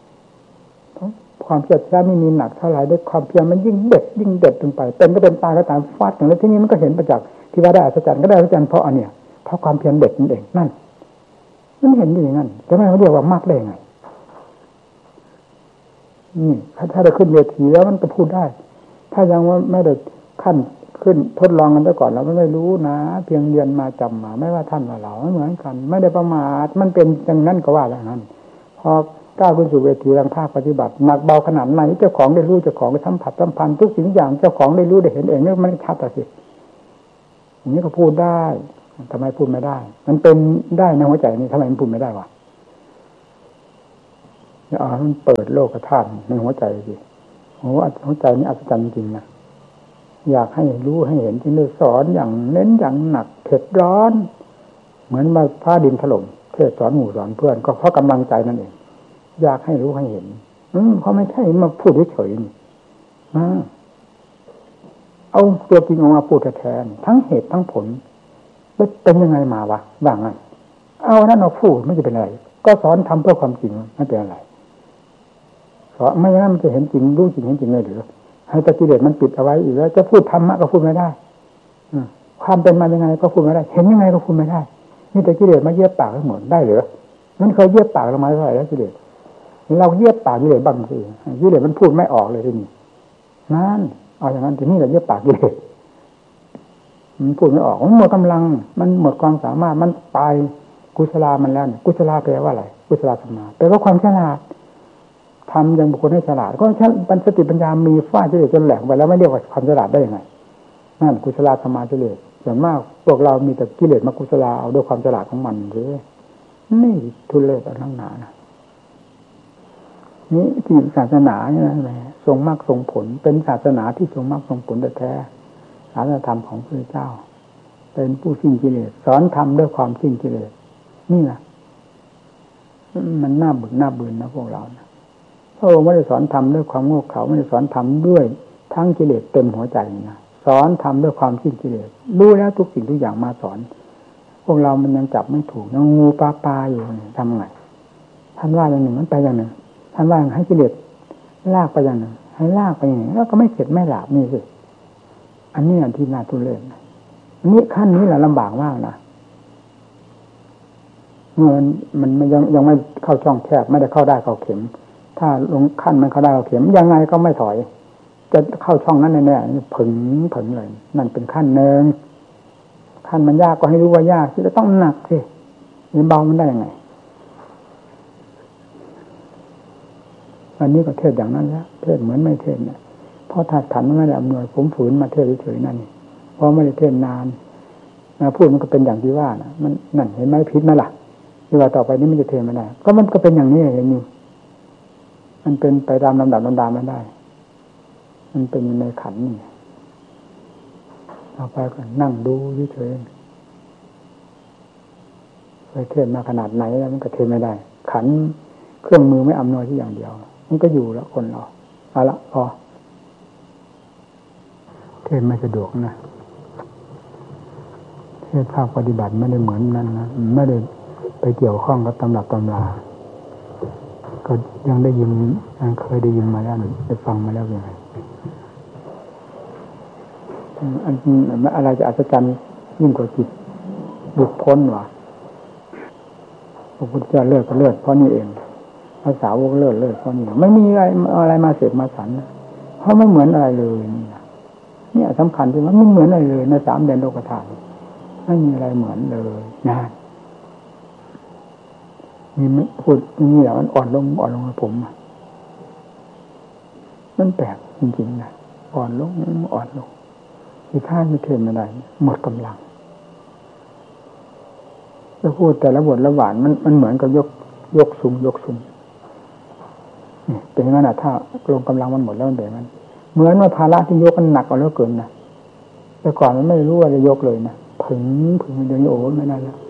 ความเพียรแค่ไม่มีหนักเท่าไรด้วยความเพียรมันยิ่งเด็ดยิ่งเด็ดลงไปเป็นก็เป็นตายก็ตามฟาดอย่างนี้ที่นี้มันก็เห็นประจักษ์ที่ว่าได้อัศจรรย์ก็ได้อัศจรรย์เพราะอันเนี้ยเพราะความเพียรเด็ดนั่นเองนั่นมันเห็นดีงั้นจะไม่เขาเรียกว่ามากได้ไงนี่ถ้าถ้าได้ขึ้นเวทีแล้วมันก็พูดได้ถ้ายังว่าไม่ได้ขั้นขึ้นทดลองกันไปก่อนเราไม่รู้นะเพียงเรียนมาจำมาไม่ว่าท่านว่าเราไม่เหมือนกันไม่ได้ประมาทมันเป็นอย่างนั้นก็ว่าอย่างนั้นพอก้าวขึ้นสู่เวทีรังภาคปฏิบัติหนักเบาขนาดไหนเจ้าของได้รู้เจ้าของได้สัมผัสสัมพันธ์ทุกสิ่งอย่างเจ้าของได้รู้ได้เห็นเองนี่มันชัดอ่ะสิอย่างนี้ก็พูดได้ทำไมพูดไม่ได้มันเป็นได้ในหัวใจนี่ทำไมมันพูดไม่ได้วะอย่าเอามันเปิดโลกธาตุในหัวใจสิโอ้หัวใจนี่อัศจรรย์จริงนะอยากให้รู้ให้เห็นจึงได้สอนอย่างเน้นอย่างหนักเผ็ดร้อนเหมือนมาฟ้าดินถล่มเทศสอนหมู่สอนเพื่อนก็เพราะกำลังใจนั่นเองอยากให้รู้ให้เห็นอืมเขาไม่ใช่มาพูดเฉยๆนี่เอาตัวจริงออกมาพูดแทนทั้งเหตุทั้งผลเป็นยังไงมาวะบ้างงั้นเอานั่นเอาพูดไม่จะเป็นอะไรก็สอนทำเพื่อความจริงไม่เป็นอะไรสอนไม่งั้นมันจะเห็นจริงรู้จริงเห็นจริงเลยหรือให้ตะกิเลสมันปิดเอาไว้อีกแล้วจะพูดธรรมะก็พูดไม่ได้ความเป็นมายังไงก็พูดไม่ได้เห็นยังไงก็พูดไม่ได้นี่ตะกิเลสมาเยียบปากทั้งหมดได้หรือมันเคยเยียบปากเรามาเท่าไหร่แล้วกิเลสเราเยียบปากกิเลสบ้างสิกิเลสมันพูดไม่ออกเลยทีนี้นั่นเอาอย่างนั้นทีนี้เราเยียบปากกิเลสมันพูดไม่ออกมันหมดกำลังมันหมดความสามารถมันตายกุศลามันแล้วเนี่ยกุศลาแปลว่าอะไรกุศลธรรมะแปลว่าความฉลาดทำอย่างบุคคลให้ฉลาดก็แค่สติปัญญามีฟ้ากิเลสจนแหลกไปแล้วไม่เรียกว่าความฉลาดได้ยังไงนั่นกุศลธรรมะกิเลสส่วนมากพวกเรามีแต่กิเลสมากุศลาเอาด้วยความฉลาดของมันเลยนี่ทุเรศอันทั้งหนานะนี่ที่ศาสนาเนี่ยนะทรงมรรคทรงผลเป็นศาสนาที่ทรงมรรคทรงผลแท้ศาสนาธรรมของพระเจ้าเป็นผู้สิ้นกิเลสสอนธรรมด้วยความสิ้นกิเลสนี่นะมันน่าบึกน่าบืนนะพวกเรานะพระองค์ไม่ได้สอนธรรมด้วยความโง่เขลาไม่ได้สอนธรรมด้วยทั้งกิเลสเต็มหัวใจนะสอนธรรมด้วยความสิ้นกิเลสรู้แล้วทุกสิ่งทุกอย่างมาสอนพวกเรามันยังจับไม่ถูกยังงูปลาปลาอยู่ทำไงท่านว่าอย่างหนึ่งมันไปอย่างหนึ่งท่านว่าให้กิเลสลากไปอย่างหนึ่งให้ลากไปอย่างหนึ่งแล้วก็ไม่เข็ดไม่หลาบนี่สิอันนี้อันที่น่าทุเรศอันนี้ขั้นนี้แหละลำบากมากนะเมื่อมันมันยังยังไม่เข้าช่องแคบไม่ได้เข้าได้เข้าเข็มถ้าลงขั้นมันเข้าได้เข้าเข็มยังไงก็ไม่ถอยจะเข้าช่องนั้นแน่ๆผึ่งผึ่งเลยนั่นเป็นขั้นหนึ่งขั้นมันยากก็ให้รู้ว่ายากที่จะต้องหนักสินี่เบามันได้ยังไงอันนี้ก็เทศอย่างนั้นแล้วเทศเหมือนไม่เทศเนี่ยเพราะถ้าขันไม่ได้อำนวยผมฝืนมาเทศเฉยๆนั่นนี่เพราะไม่ได้เทศนานนะพูดมันก็เป็นอย่างที่ว่านะมันนั่นเห็นไหมพิษไหมล่ะที่ว่าต่อไปนี้มันจะเทศไม่ได้ก็มันก็เป็นอย่างนี้เห็นอยู่มันเป็นไปตามลำดับลำดาไม่ได้มันเป็นในขันนี่ต่อไปก็นั่งดูเฉยๆไปเทศมาขนาดไหนแล้วมันก็เทศไม่ได้ขันเครื่องมือไม่อำนวยที่อย่างเดียวมันก็อยู่แล้วคนเราเอาละพอเทศไม่สะดวกนะเทศภาคปฏิบัติไม่ได้เหมือนนั้นนะไม่ได้ไปเกี่ยวข้องกับตำรับตำราก็ยังได้ยินยังเคยได้ยินมาแล้วได้ฟังมาแล้วยังไงอันอะไรจะอัศจรรย์ยิ่งกว่าจิตบุคคลวะพระพุทธเจ้าเลิศก็เลิศเพราะนี่เองภาษาวกเลิศเลิศเพราะนี่ไม่มีอะไรอะไรมาเสพมาสันเพราะไม่เหมือนอะไรเลยเนี่ยสำคัญที่ว่าไม่เหมือนอะไรเลยในสามแดนโลกธาตุไม่มีอะไรเหมือนเลยนะมีไม่พูดนี่แหละมันอ่อนลงอ่อนลงกับผมมันแปลกจริงๆนะอ่อนลงอ่อนลงที่ท่านไม่เทมไม่ได้หมดกำลังจะพูดแต่ละบทละหวานมันมันเหมือนกับยกยกซุงยกซุงนี่เป็นงั้นนะถ้าลงกำลังมันหมดแล้วมันเป็นงั้นเหมือนว่าภาระที่ยกมันหนักกว่าแล้วเกินนะแต่ก่อนมันไม่รู้ว่าจะยกเลยนะผึ่งผึ่งเดี๋ยวนี้โอ้ไม่ได้แล้ว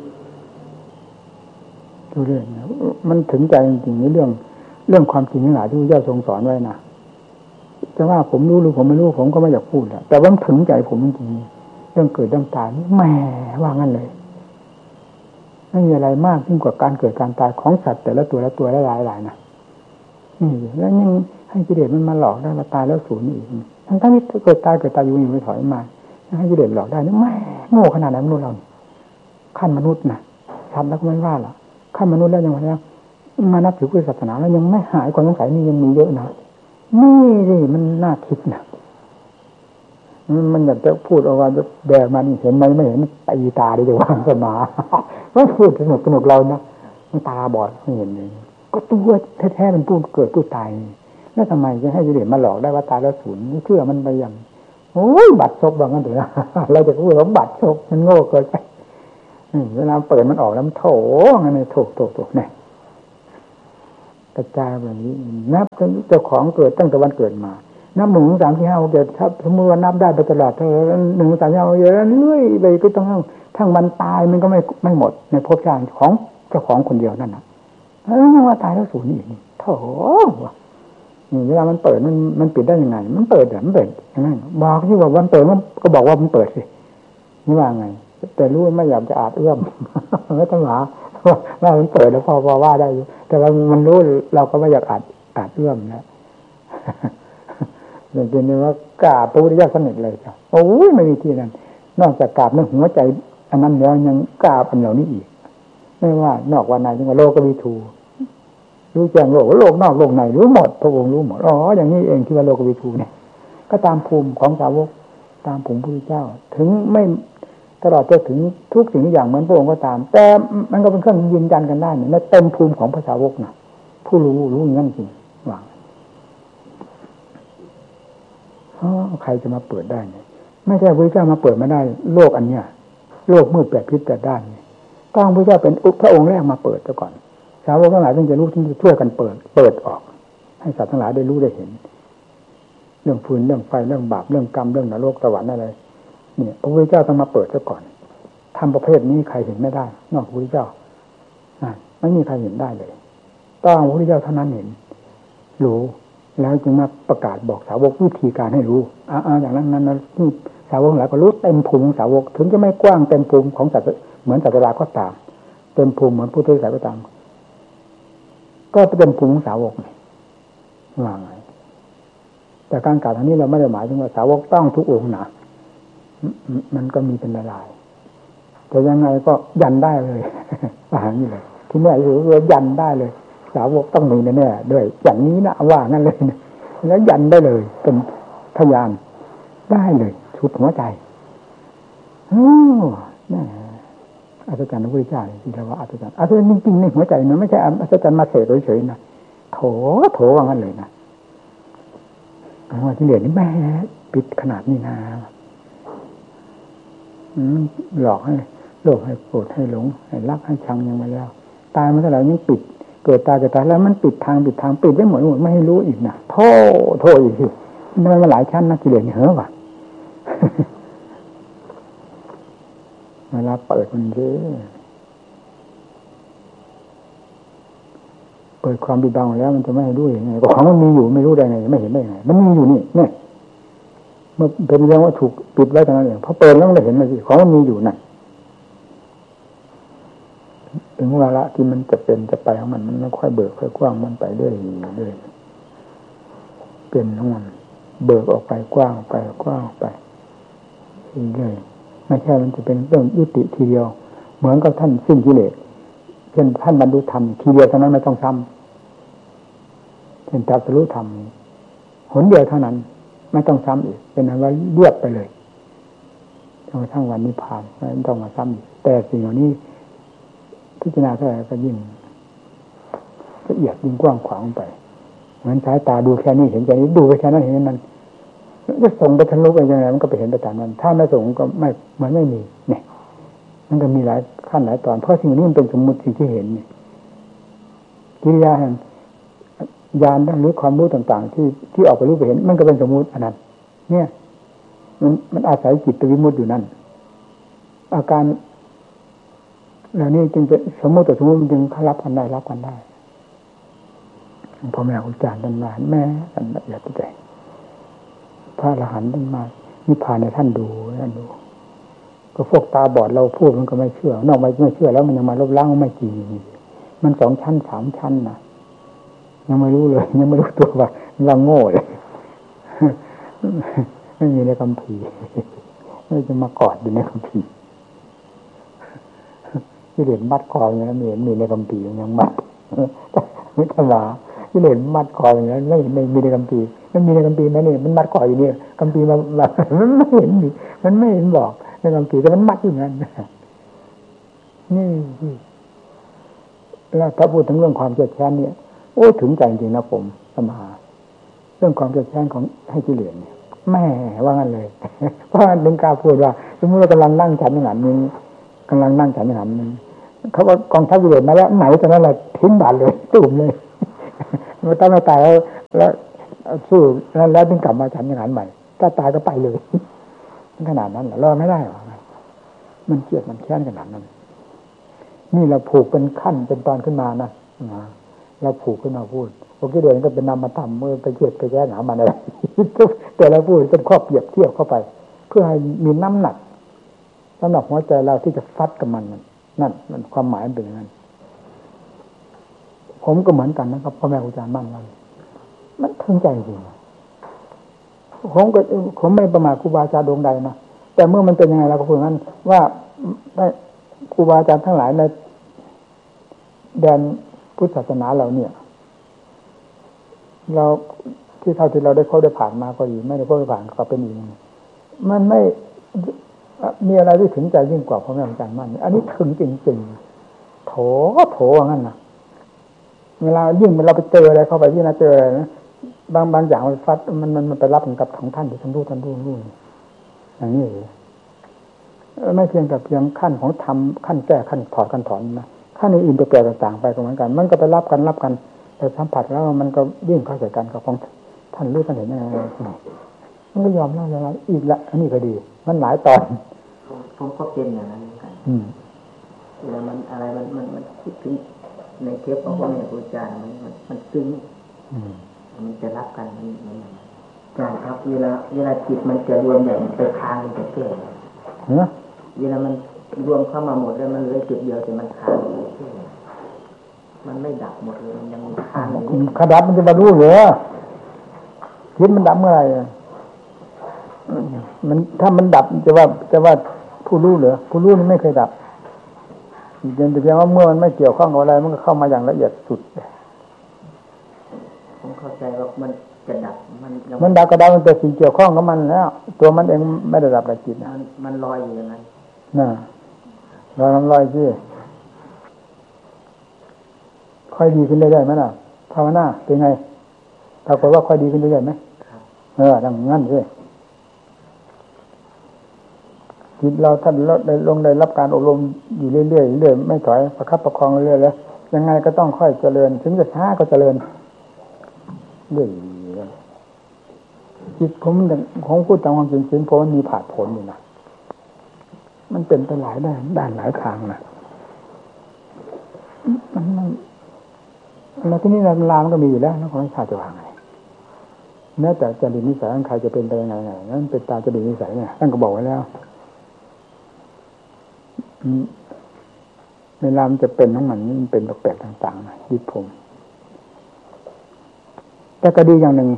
ดูเรื่องนะมันถึงใจจริงๆในเรื่องเรื่องความจริงทั้งหลายที่พระเจ้าทรงสอนไว้นะจะว่าผมรู้หรือผมไม่รู้ผมก็ไม่อยากพูดแหละแต่ว่ามันถึงใจผมจริงๆเรื่องเกิดเรื่องตายนี่แหมว่างั้นเลยไม่มีอะไรมากยิ่งกว่าการเกิดการตายของสัตว์แต่ละตัวละตัวละหลายหลายนะนี่แล้วยังให้กิเลสมันมาหลอกได้มาตายแล้วสูญอีกทั้งทั้งที่เกิดตายเกิดตายอยู่อยู่ไม่ถอยมาให้กิเลสหลอกได้นี่แหมโง่ขนาดไหนมนุษย์เราขั้นมนุษย์นะทำแล้วก็ไม่ว่าหรอกขั้นมนุษย์แล้วยังไงแล้วมานับถือพุทธศาสนาแล้วยังไม่หายความสงสัยนี่ยังมีเยอะนะนี่สิมันน่าคิดนะมันอยากจะพูดเอาว่าแบกมันเห็นไหมไม่เห็นตีตาได้จะวางสมาก็พูดสนุกสนุกเรานะมันตาบอดไม่เห็นเลยก็ตัวแท้ๆมันพูดเกิดพูดตายแล้วทำไมจะให้กิเลสมาหลอกได้ว่าตายแล้วสูญนี่เชื่อมันไปอย่างโอ้ยบัดซบว่างั้นเถอะเราจะพูดว่าบัดซบมันโง่เกินไปเวลาเปิดมันออกแล้วมันโถงั้นเลยโถโถโถเนี่ยกระจายแบบนี้นับเจ้าของเกิดตั้งแต่วันเกิดมานับหนึ่งสามที่ห้าเกิดถ้าสมมติว่านับได้ไปตลอดเธอหนึ่งสามที่ห้าเยอะเรื่อยไปก็ต้องทั้งวันตายมันก็ไม่ไม่หมดในภพชาติของเจ้าของคนเดียวนั่นนะเออว่าตายแล้วสูญอีกนี่โถ่นี่เวลามันเปิดมันมันปิดได้ยังไงมันเปิดแบบมันเปิดอย่างนั้นบอกที่ว่าวันเปิดมันก็บอกว่ามันเปิดสินี่ว่าไงแต่รู้ไม่อยากจะอาจเอื้อมไม่ต้องหาว่ามันเปิดแล้วพอพอว่าได้อยู่แต่ว่ามันรู้เราก็ไม่อยากอาจอาจเอื้อมนะอย่างเช่นว่ากราบพระพุทธเจ้าสนิทเลยจ้ะโอ้ยไม่มีที่นั้นนอกจากกราบในหัวใจอันนั้นแล้วยังกราบอันเหล่านี้อีกไม่ว่านอกว่าในยังว่าโลกวิถูรู้แจ้งโลกโลกนอกโลกในรู้หมดพระองค์รู้หมดอ๋ออย่างนี้เองที่ว่าโลกวิถูเนี่ยก็ตามภูมิของสาวกตามภูมิพระพุทธเจ้าถึงไม่ตลอดจนถึงทุกสิ่งทุกอย่างเหมือนพระองค์ก็ตามแต่มันก็เป็นเครื่องยืนยันกันได้เนี่ยเต็มภูมิของพระสาวกนะผู้รู้รู้อย่างนั้นจริงว่าใครจะมาเปิดได้เนี่ยไม่ใช่พระเจ้ามาเปิดมาได้โลกอันเนี้ยโลกมืดแปดพิษแปดด้านเนี่ยต้องพระเจ้าเป็นพระองค์แรกมาเปิดซะก่อนสาวกทั้งหลายต้องจะรู้ที่ช่วยกันเปิดเปิดออกให้สัตว์ทั้งหลายได้รู้ได้เห็นเรื่องฟืนเรื่องไฟเรื่องบาปเรื่องกรรมเรื่องนรกสวรรค์อะไรเนี่ยพระพุทธเจ้าต้องมาเปิดซะก่อนทำประเภทนี้ใครเห็นไม่ได้นอกพระพุทธเจ้าไม่มีใครเห็นได้เลยต้องพระพุทธเจ้าเท่านั้นเห็นรู้แล้วจึงมาประกาศบอกสาวกวิธีการให้รู้อ่าอย่างนั้นนั้นที่สาวกหลายก็รู้เต็มภูมิของสาวกถึงจะไม่กว้างเต็มภูมิของสัตว์เหมือนสัตว์ราก็ตามเต็มภูมิเหมือนผู้ที่สายก็ตามก็เต็มภูมิของสาวกว่าไงแต่การกล่าวทางนี้เราไม่ได้หมายถึงว่าสาวกต้องทุกองค์นะมันก็มีเป็นลายๆแต่ยังไงก็ยันได้เลยว่าอย่างนี้เลยที่แน่คือยันได้เลยสาวกต้องมีแน่ๆด้วยอย่างนี้นะว่างั้นเลยนะแล้วยันได้เลยเป็นพยานได้เลยชุดหัวใจโอ้น่าอัศจรรย์พระพุทธเจ้าที่เราว่าอัศจรรย์อัศจรรย์จริงๆในหัวใจนะไม่ใช่อัศจรรย์มาเสกเฉยๆนะโถโถว่างั้นเลยนะว่าที่เหลือนี่แม่ปิดขนาดนี้นะหลอกให้โลภให้โกรธให้หลงให้รักให้ชังยังมาแล้วตายมาเท่าไหร่ยังปิดเกิดตายเกิดตายแล้วมันปิดทางปิดทางปิดได้หมดหมดไม่ให้รู้อีกนะโทษโทษอีกทีมันมาหลายชั้นนะกิเลสนี่เหรอวะเวลาเปิดมันเยอะเปิดความปิดบังแล้วมันจะไม่ให้รู้ยังไงก็ของมันมีอยู่ไม่รู้ได้ไงไม่เห็นได้ไงมันมีอยู่นี่เนี่ยเมื่อเป็นเรื่องว่าถูกปิดไว้ตรงนั้นเองพอเปิดแล้วมันเห็นเลยสิของมันมีอยู่นั่นถึงเวลาที่มันจะเป็นจะไปของมันมันไม่ค่อยเบิกค่อยกว้างมันไปเรื่อยเรื่อยเป็นของมันเบิกออกไปกว้างไปกว้างไปเรื่อยไม่ใช่มันจะเป็นเรื่องยุติทีเดียวเหมือนกับท่านสิ้นกิเลสเช่นท่านบรรลุธรรมทีเดียวเท่านั้นไม่ต้องซ้ำเช่นตรัสรู้ธรรมหนเดียวเท่านั้นไม่ต้องซ้ำอีกเป็นนั้นว่าเรียบไปเลยจนกระทั่งวันนิพพานไม่ต้องมาซ้ำอีกแต่สิ่งเหล่านี้พิจารณาเท่าไหร่ก็ยิ่งละเอียดยิ่งกว้างขวางไปเหมือนสายตาดูแค่นี้เห็นแค่นี้ดูไปแค่นั้นเห็นมันจะส่งไปทะลุไปยังไงมันก็ไปเห็นไปตามนั้นถ้าไม่ส่งก็ไม่มันไม่มีเนี่ยมันก็มีหลายขั้นหลายตอนเพราะสิ่งนี้มันเป็นสมมุติสิ่งที่เห็นเนี่ยกิริยาแห่งญาณหรือความรู้ต่างๆที่ที่ออกไปรู้ไปเห็นมันก็เป็นสมมุติอันนั้นเนี่ยมันมันอาศัยจิตวิมุตติอยู่นั่นอาการเหล่านี้จึงเป็นสมมุติต่อสมมุติมันจึงรับกันได้รับกันได้พ่อแม่ครูอาจารย์ท่านมาแม่ท่านละเอียดใจพระอรหันต์ท่านมานิพพานในท่านดูท่านดูก็พวกตาบอดเราพูดมันก็ไม่เชื่อนอกไม่ไม่เชื่อแล้วมันยังมาลบล้างไม่จริงมันสองชั้นสามชั้นนะยังไม่รู้เลยยังไม่รู้ตัวว่าเราโง่เลยไม่มีในคัมภีร์ไม่จะมากอดอยู่ในคัมภีร์ที่เหรียญมัดคออย่างนั้นเห็นมีในคัมภีร์ยังมัดไม่ธรรมดาที่เหรียญมัดคออย่างนั้นไม่ไม่มีในคัมภีร์มันมีในคัมภีร์ไหมเนี่ยมันมัดคออยู่นี่คัมภีร์มาแบบมันไม่เห็นมีมันไม่เห็นบอกในคัมภีร์แต่มันมัดอยู่นั้นนี่แล้วถ้าพูดถึงเรื่องความเจ็บแค้นเนี่ยโอ้ถึงใจจริงนะผมสมาเรื่องความเจ็บแค้นของให้กิเลสเนี่ยแม่ว่างั้นเลยเพราะนึงกล้าพูดว่าสมมติเรากำลังนั่งฉันอย่างนี้กำลังนั่งฉันอย่างนี้เขาว่ากองทัพกิเลสมาแล้วไหนตอนนั้นแหละทิ้งบาทเลยตุ่มเลยมันต้องไม่ตายแล้วแล้วสู้แล้วแล้วถึงกลับมาฉันอย่างนั้นใหม่ถ้าตายก็ไปเลยขนาดนั้นเหรอรอไม่ได้หรอมันเกลียดมันแค้นขนาดนั้นนี่เราผูกเป็นขั้นเป็นตอนขึ้นมานะเราผูกขึ้นมาพูดโอเคเดี๋ยวก็เป็นนำมาทำเมื่อไปเกลียดไปแก้หนามันอะไรแต่เราพูดเป็นข้อเปรียบเทียบเข้าไปเพื่อให้มีน้ำหนักสำหรับหัวใจเราที่จะฟัดกับมันนั่นมันความหมายมันเป็นอย่างนั้นผมก็เหมือนกันนะครับพ่อแม่ครูอาจารย์บ้างเรามันทึงใจจริงผมก็ผมไม่ประมาทครูบาอาจารย์ดวงใดนะแต่เมื่อมันเป็นยังไงเราก็พูดงั้นว่าได้ครูบาอาจารย์ทั้งหลายในแดนพุทธศาสนาเราเนี่ยเราที่เท่าที่เราได้เข้าได้ผ่านมาก็ดีไม่ได้เข้าได้ผ่านก็เป็นอีกมันไม่มีอะไรที่ถึงใจยิ่งกว่าพ่อแม่ครูอาจารย์มั่นอันนี้ถึงจริงๆโถโถว่างั้นนะเวลายิ่งเราไปเจออะไรเข้าไปที่น่าเจออะไรนะบางบางอย่างมันฟัดมันมันมันไปรับกับของท่านที่ท่านรู้ท่านรู้รู้อย่างนี้ไม่เพียงแต่เพียงขั้นของทำขั้นแก้ขั้นถอดขั้นถอนนะขั้นอื่นๆแปลกๆต่างๆไปก็เหมือนกันมันก็ไปรับกันรับกันแต่สัมผัสแล้วมันก็ยิ่งเข้าใจกันกับของท่านรู้ท่านเห็นยังไงมันก็ยอมเล่าอย่างไรอีกละอันนี้ก็ดีมันหลายตอนผมก็เป็นอย่างนั้นเหมือนกันแล้วมันอะไรมันมันมันคิดถึงในเทปของพ่อแม่ครูอาจารย์มันมันมันซึ้งมันจะรับกันมันมันใช่ครับเวลาเวลาจิตมันจะรวมแบบไปค้างมันจะแก่เวลามันรวมเข้ามาหมดแล้วมันเหลือจุดเดียวแต่มันค้างมันไม่ดับหมดเลยมันยังค้างอยู่ขดับมันจะมารู้เหรอคิดมันดับเมื่อไหร่มันถ้ามันดับจะว่าจะว่าผู้รู้เหรอผู้รู้นี่ไม่เคยดับเพียงแต่เพียงว่าเมื่อมันไม่เกี่ยวข้องกับอะไรมันก็เข้ามาอย่างละเอียดสุดผมเข้าใจว่ามันจะดับมันมันดับก็ดับมันเป็นสิ่งเกี่ยวข้องกับมันแล้วตัวมันเองไม่ได้ดับแต่จิตนะมันลอยอยู่อย่างนั้นน่ะลอยลอยสิค่อยดีขึ้นได้ไหมล่ะภาวนาเป็นไงปรากฏว่าค่อยดีขึ้นได้ไหมเออดังงั้นสิจิตเราท่านได้ลงได้รับการอบรมอยู่เรื่อยๆเรื่อยไม่ถอยประคับประคองเรื่อยๆแล้วยังไงก็ต้องค่อยเจริญถึงจะช้าก็เจริญเรื่อยจิตผมของพูดตามความจริงๆเพราะมันมีผาดผลอยู่นะมันเป็นไปหลายด้านด้านหลายทางนะมันมันแล้วที่นี่ลามันก็มีอยู่แล้วแล้วของชาติจะวางไงแม้แต่จริตนิสัยของใครจะเป็นไปยังไงนั่นเป็นตามจริตนิสัยเนี่ยท่านก็บอกไว้แล้วเวลามันจะเป็นของมันมันเป็นแปลกๆต่างๆนะยึดผมแต่ก็ดีอย่างหนึ่ง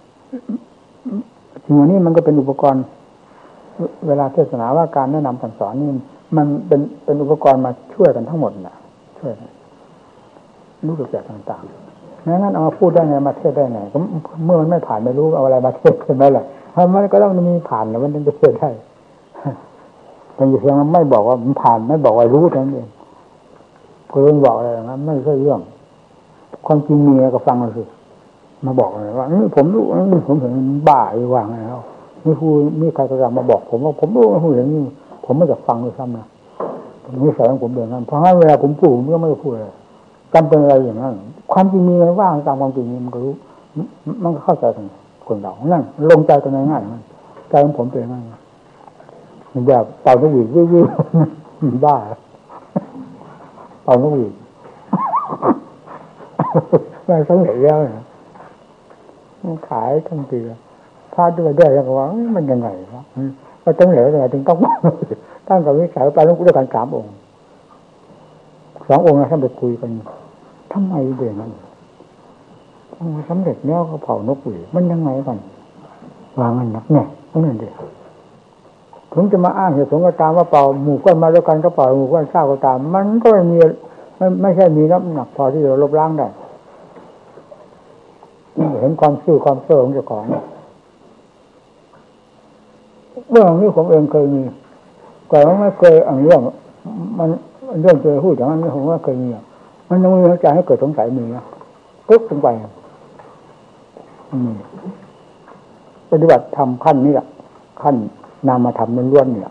สิ่งนี้มันก็เป็นอุปกรณ์เวลาเทศนาว่าการแนะนำสั่งสอนนี่มันเป็นเป็นอุปกรณ์มาช่วยกันทั้งหมดนะช่วยรู้แปลกๆต่างๆงั้นเอามาพูดได้ไงมาเทศได้ไงก็เมื่อมันไม่ผ่านไม่รู้เอาอะไรมาเทศเป็นไหมล่ะเพราะมันก็ต้องมีผ่านแล้วมันถึงจะเทศได้แต่อยู่เพียงมันไม่บอกว่ามันผ่านไม่บอกว่ารู้เท่านั้นเองเพื่อนบอกอะไรอย่างนั้นไม่ใช่เรื่องความจริงมีก็ฟังเราสิมาบอกเลยว่าผมรู้ผมเห็นบ้าอยู่ว่างแล้วมีครูมีใครก็จะมาบอกผมว่าผมรู้ว่าอย่างนี้ผมไม่จะฟังเลยซ้ำนะนี่สายของผมเดือดนั้นเพราะงั้นเวลาผมพูดผมก็ไม่พูดเลยกันเป็นอะไรอย่างนั้นความจริงมีอะไรว่างตามความจริงมันก็รู้มันก็เข้าใจกันคนเรานั่นลงใจกันง่ายๆมันใจของผมเป็นง่ายมันแบบเป่านกหวีดวิวๆบ้าเป่านกหวีดไม่สำเร็จแล้วนะขายทั้งปีพาด้วยได้ยังว่ามันยังไงวะก็ต้องเหลืออะไรถึงต้องตั้งกับวิสัยไปต้องด้วยกันสามองค์สององค์นะท่านไปคุยกันทำไมเดี๋ยวนั้นสำเร็จแล้วก็เผานกหวีดมันยังไงกันวางมันนักเนี่ยเพราะนั่นเดียวถึงจะมาอ้างเหตุผลก็ตามว่าเป่าหมู่ก้อนมาด้วยกันก็เป่าหมู่ก้อนข้าวก็ตามมันก็ไม่มีไม่ไม่ใช่มีน้ำหนักพอที่จะลบล้างได้เห็นความซื่อความเสื่อของเจ้าของเรื่องนี้ผมเองเคยมีแต่ว่าไม่เคยอ่านเรื่องมันเรื่องเจอพูดอย่างนั้นผมว่าเคยมีมันยังมีหัวใจให้เกิดสงสัยมีนะปึ๊บลงไปปฏิบัติทำขั้นนี้แหละขั้นนามธรรมล้วนๆเนี่ย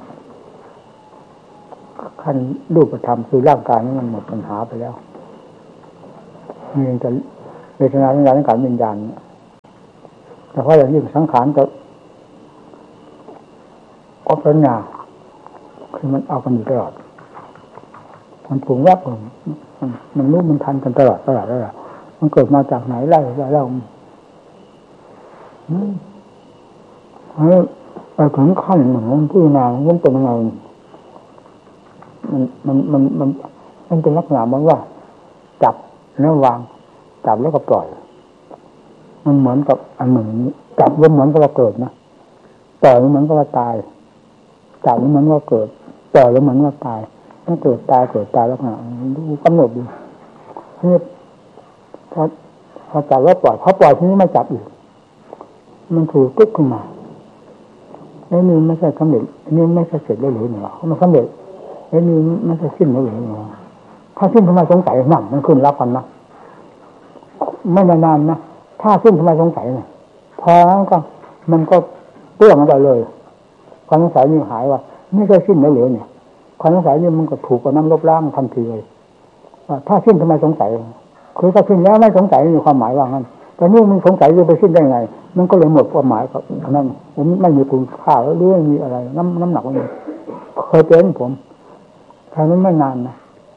ขั้นรูปธรรมคือร่างกายนี่มันหมดปัญหาไปแล้วมันยังจะเวทนาสัญญาสังขารวิญญาณแต่เพราะอย่างยิ่งสังขารกับอปัญญาคือมันเอากันอยู่ตลอดมันปรุงแวบมันมันรู้มันทันกันตลอดตลอดตลอดมันเกิดมาจากไหนไล่ไล่เล่าอืมไอ้ถึงขั้นเหมือนผู้นางมันเป็นยังไงมันมันมันมันมันเป็นลักษณะมันว่าจับแล้ววางจับแล้วก็ปล่อยมันเหมือนกับอันหนึ่งจับแล้วเหมือนกับว่าเกิดนะปล่อยเหมือนกับว่าตายจับแล้วเหมือนว่าเกิดปล่อยแล้วเหมือนว่าตายมันเกิดตายเกิดตายแล้วนะดูกำหนดดูนี่พอพอจับแล้วปล่อยพอปล่อยทีนี้ไม่จับอีกมันถูกตึ๊กขึ้นมาไอ้นี่ไม่ใช่สำเร็จนี่ไม่ใช่เสร็จแล้วหรือเปล่ามันสำเร็จไอ้นี่มันจะสิ้นแล้วหรือเปล่าถ้าสิ้นทำไมสงสัยนั่นมันขึ้นรับกันนะไม่นานๆนะถ้าสิ้นทำไมสงสัยเนี่ยพอแล้วก็มันก็เปลื้องไปเลยความสงสัยนี่หายว่าไม่ใช่สิ้นแล้วหรือเนี่ยความสงสัยนี่มันก็ถูกกับน้ำลบล้างทันทีเลยว่าถ้าสิ้นทำไมสงสัยคือถ้าสิ้นแล้วไม่สงสัยมีความหมายว่างั้นแต่นี่มันสงสัยจะไปสิ้นได้ไงมันก็เลยหมดความหมายกับนั่นผมไม่มีคุณค่าหรือไม่มีอะไรน้ำน้ำหนักมันเคยเป็นผมทำนั้นไม่นานนะ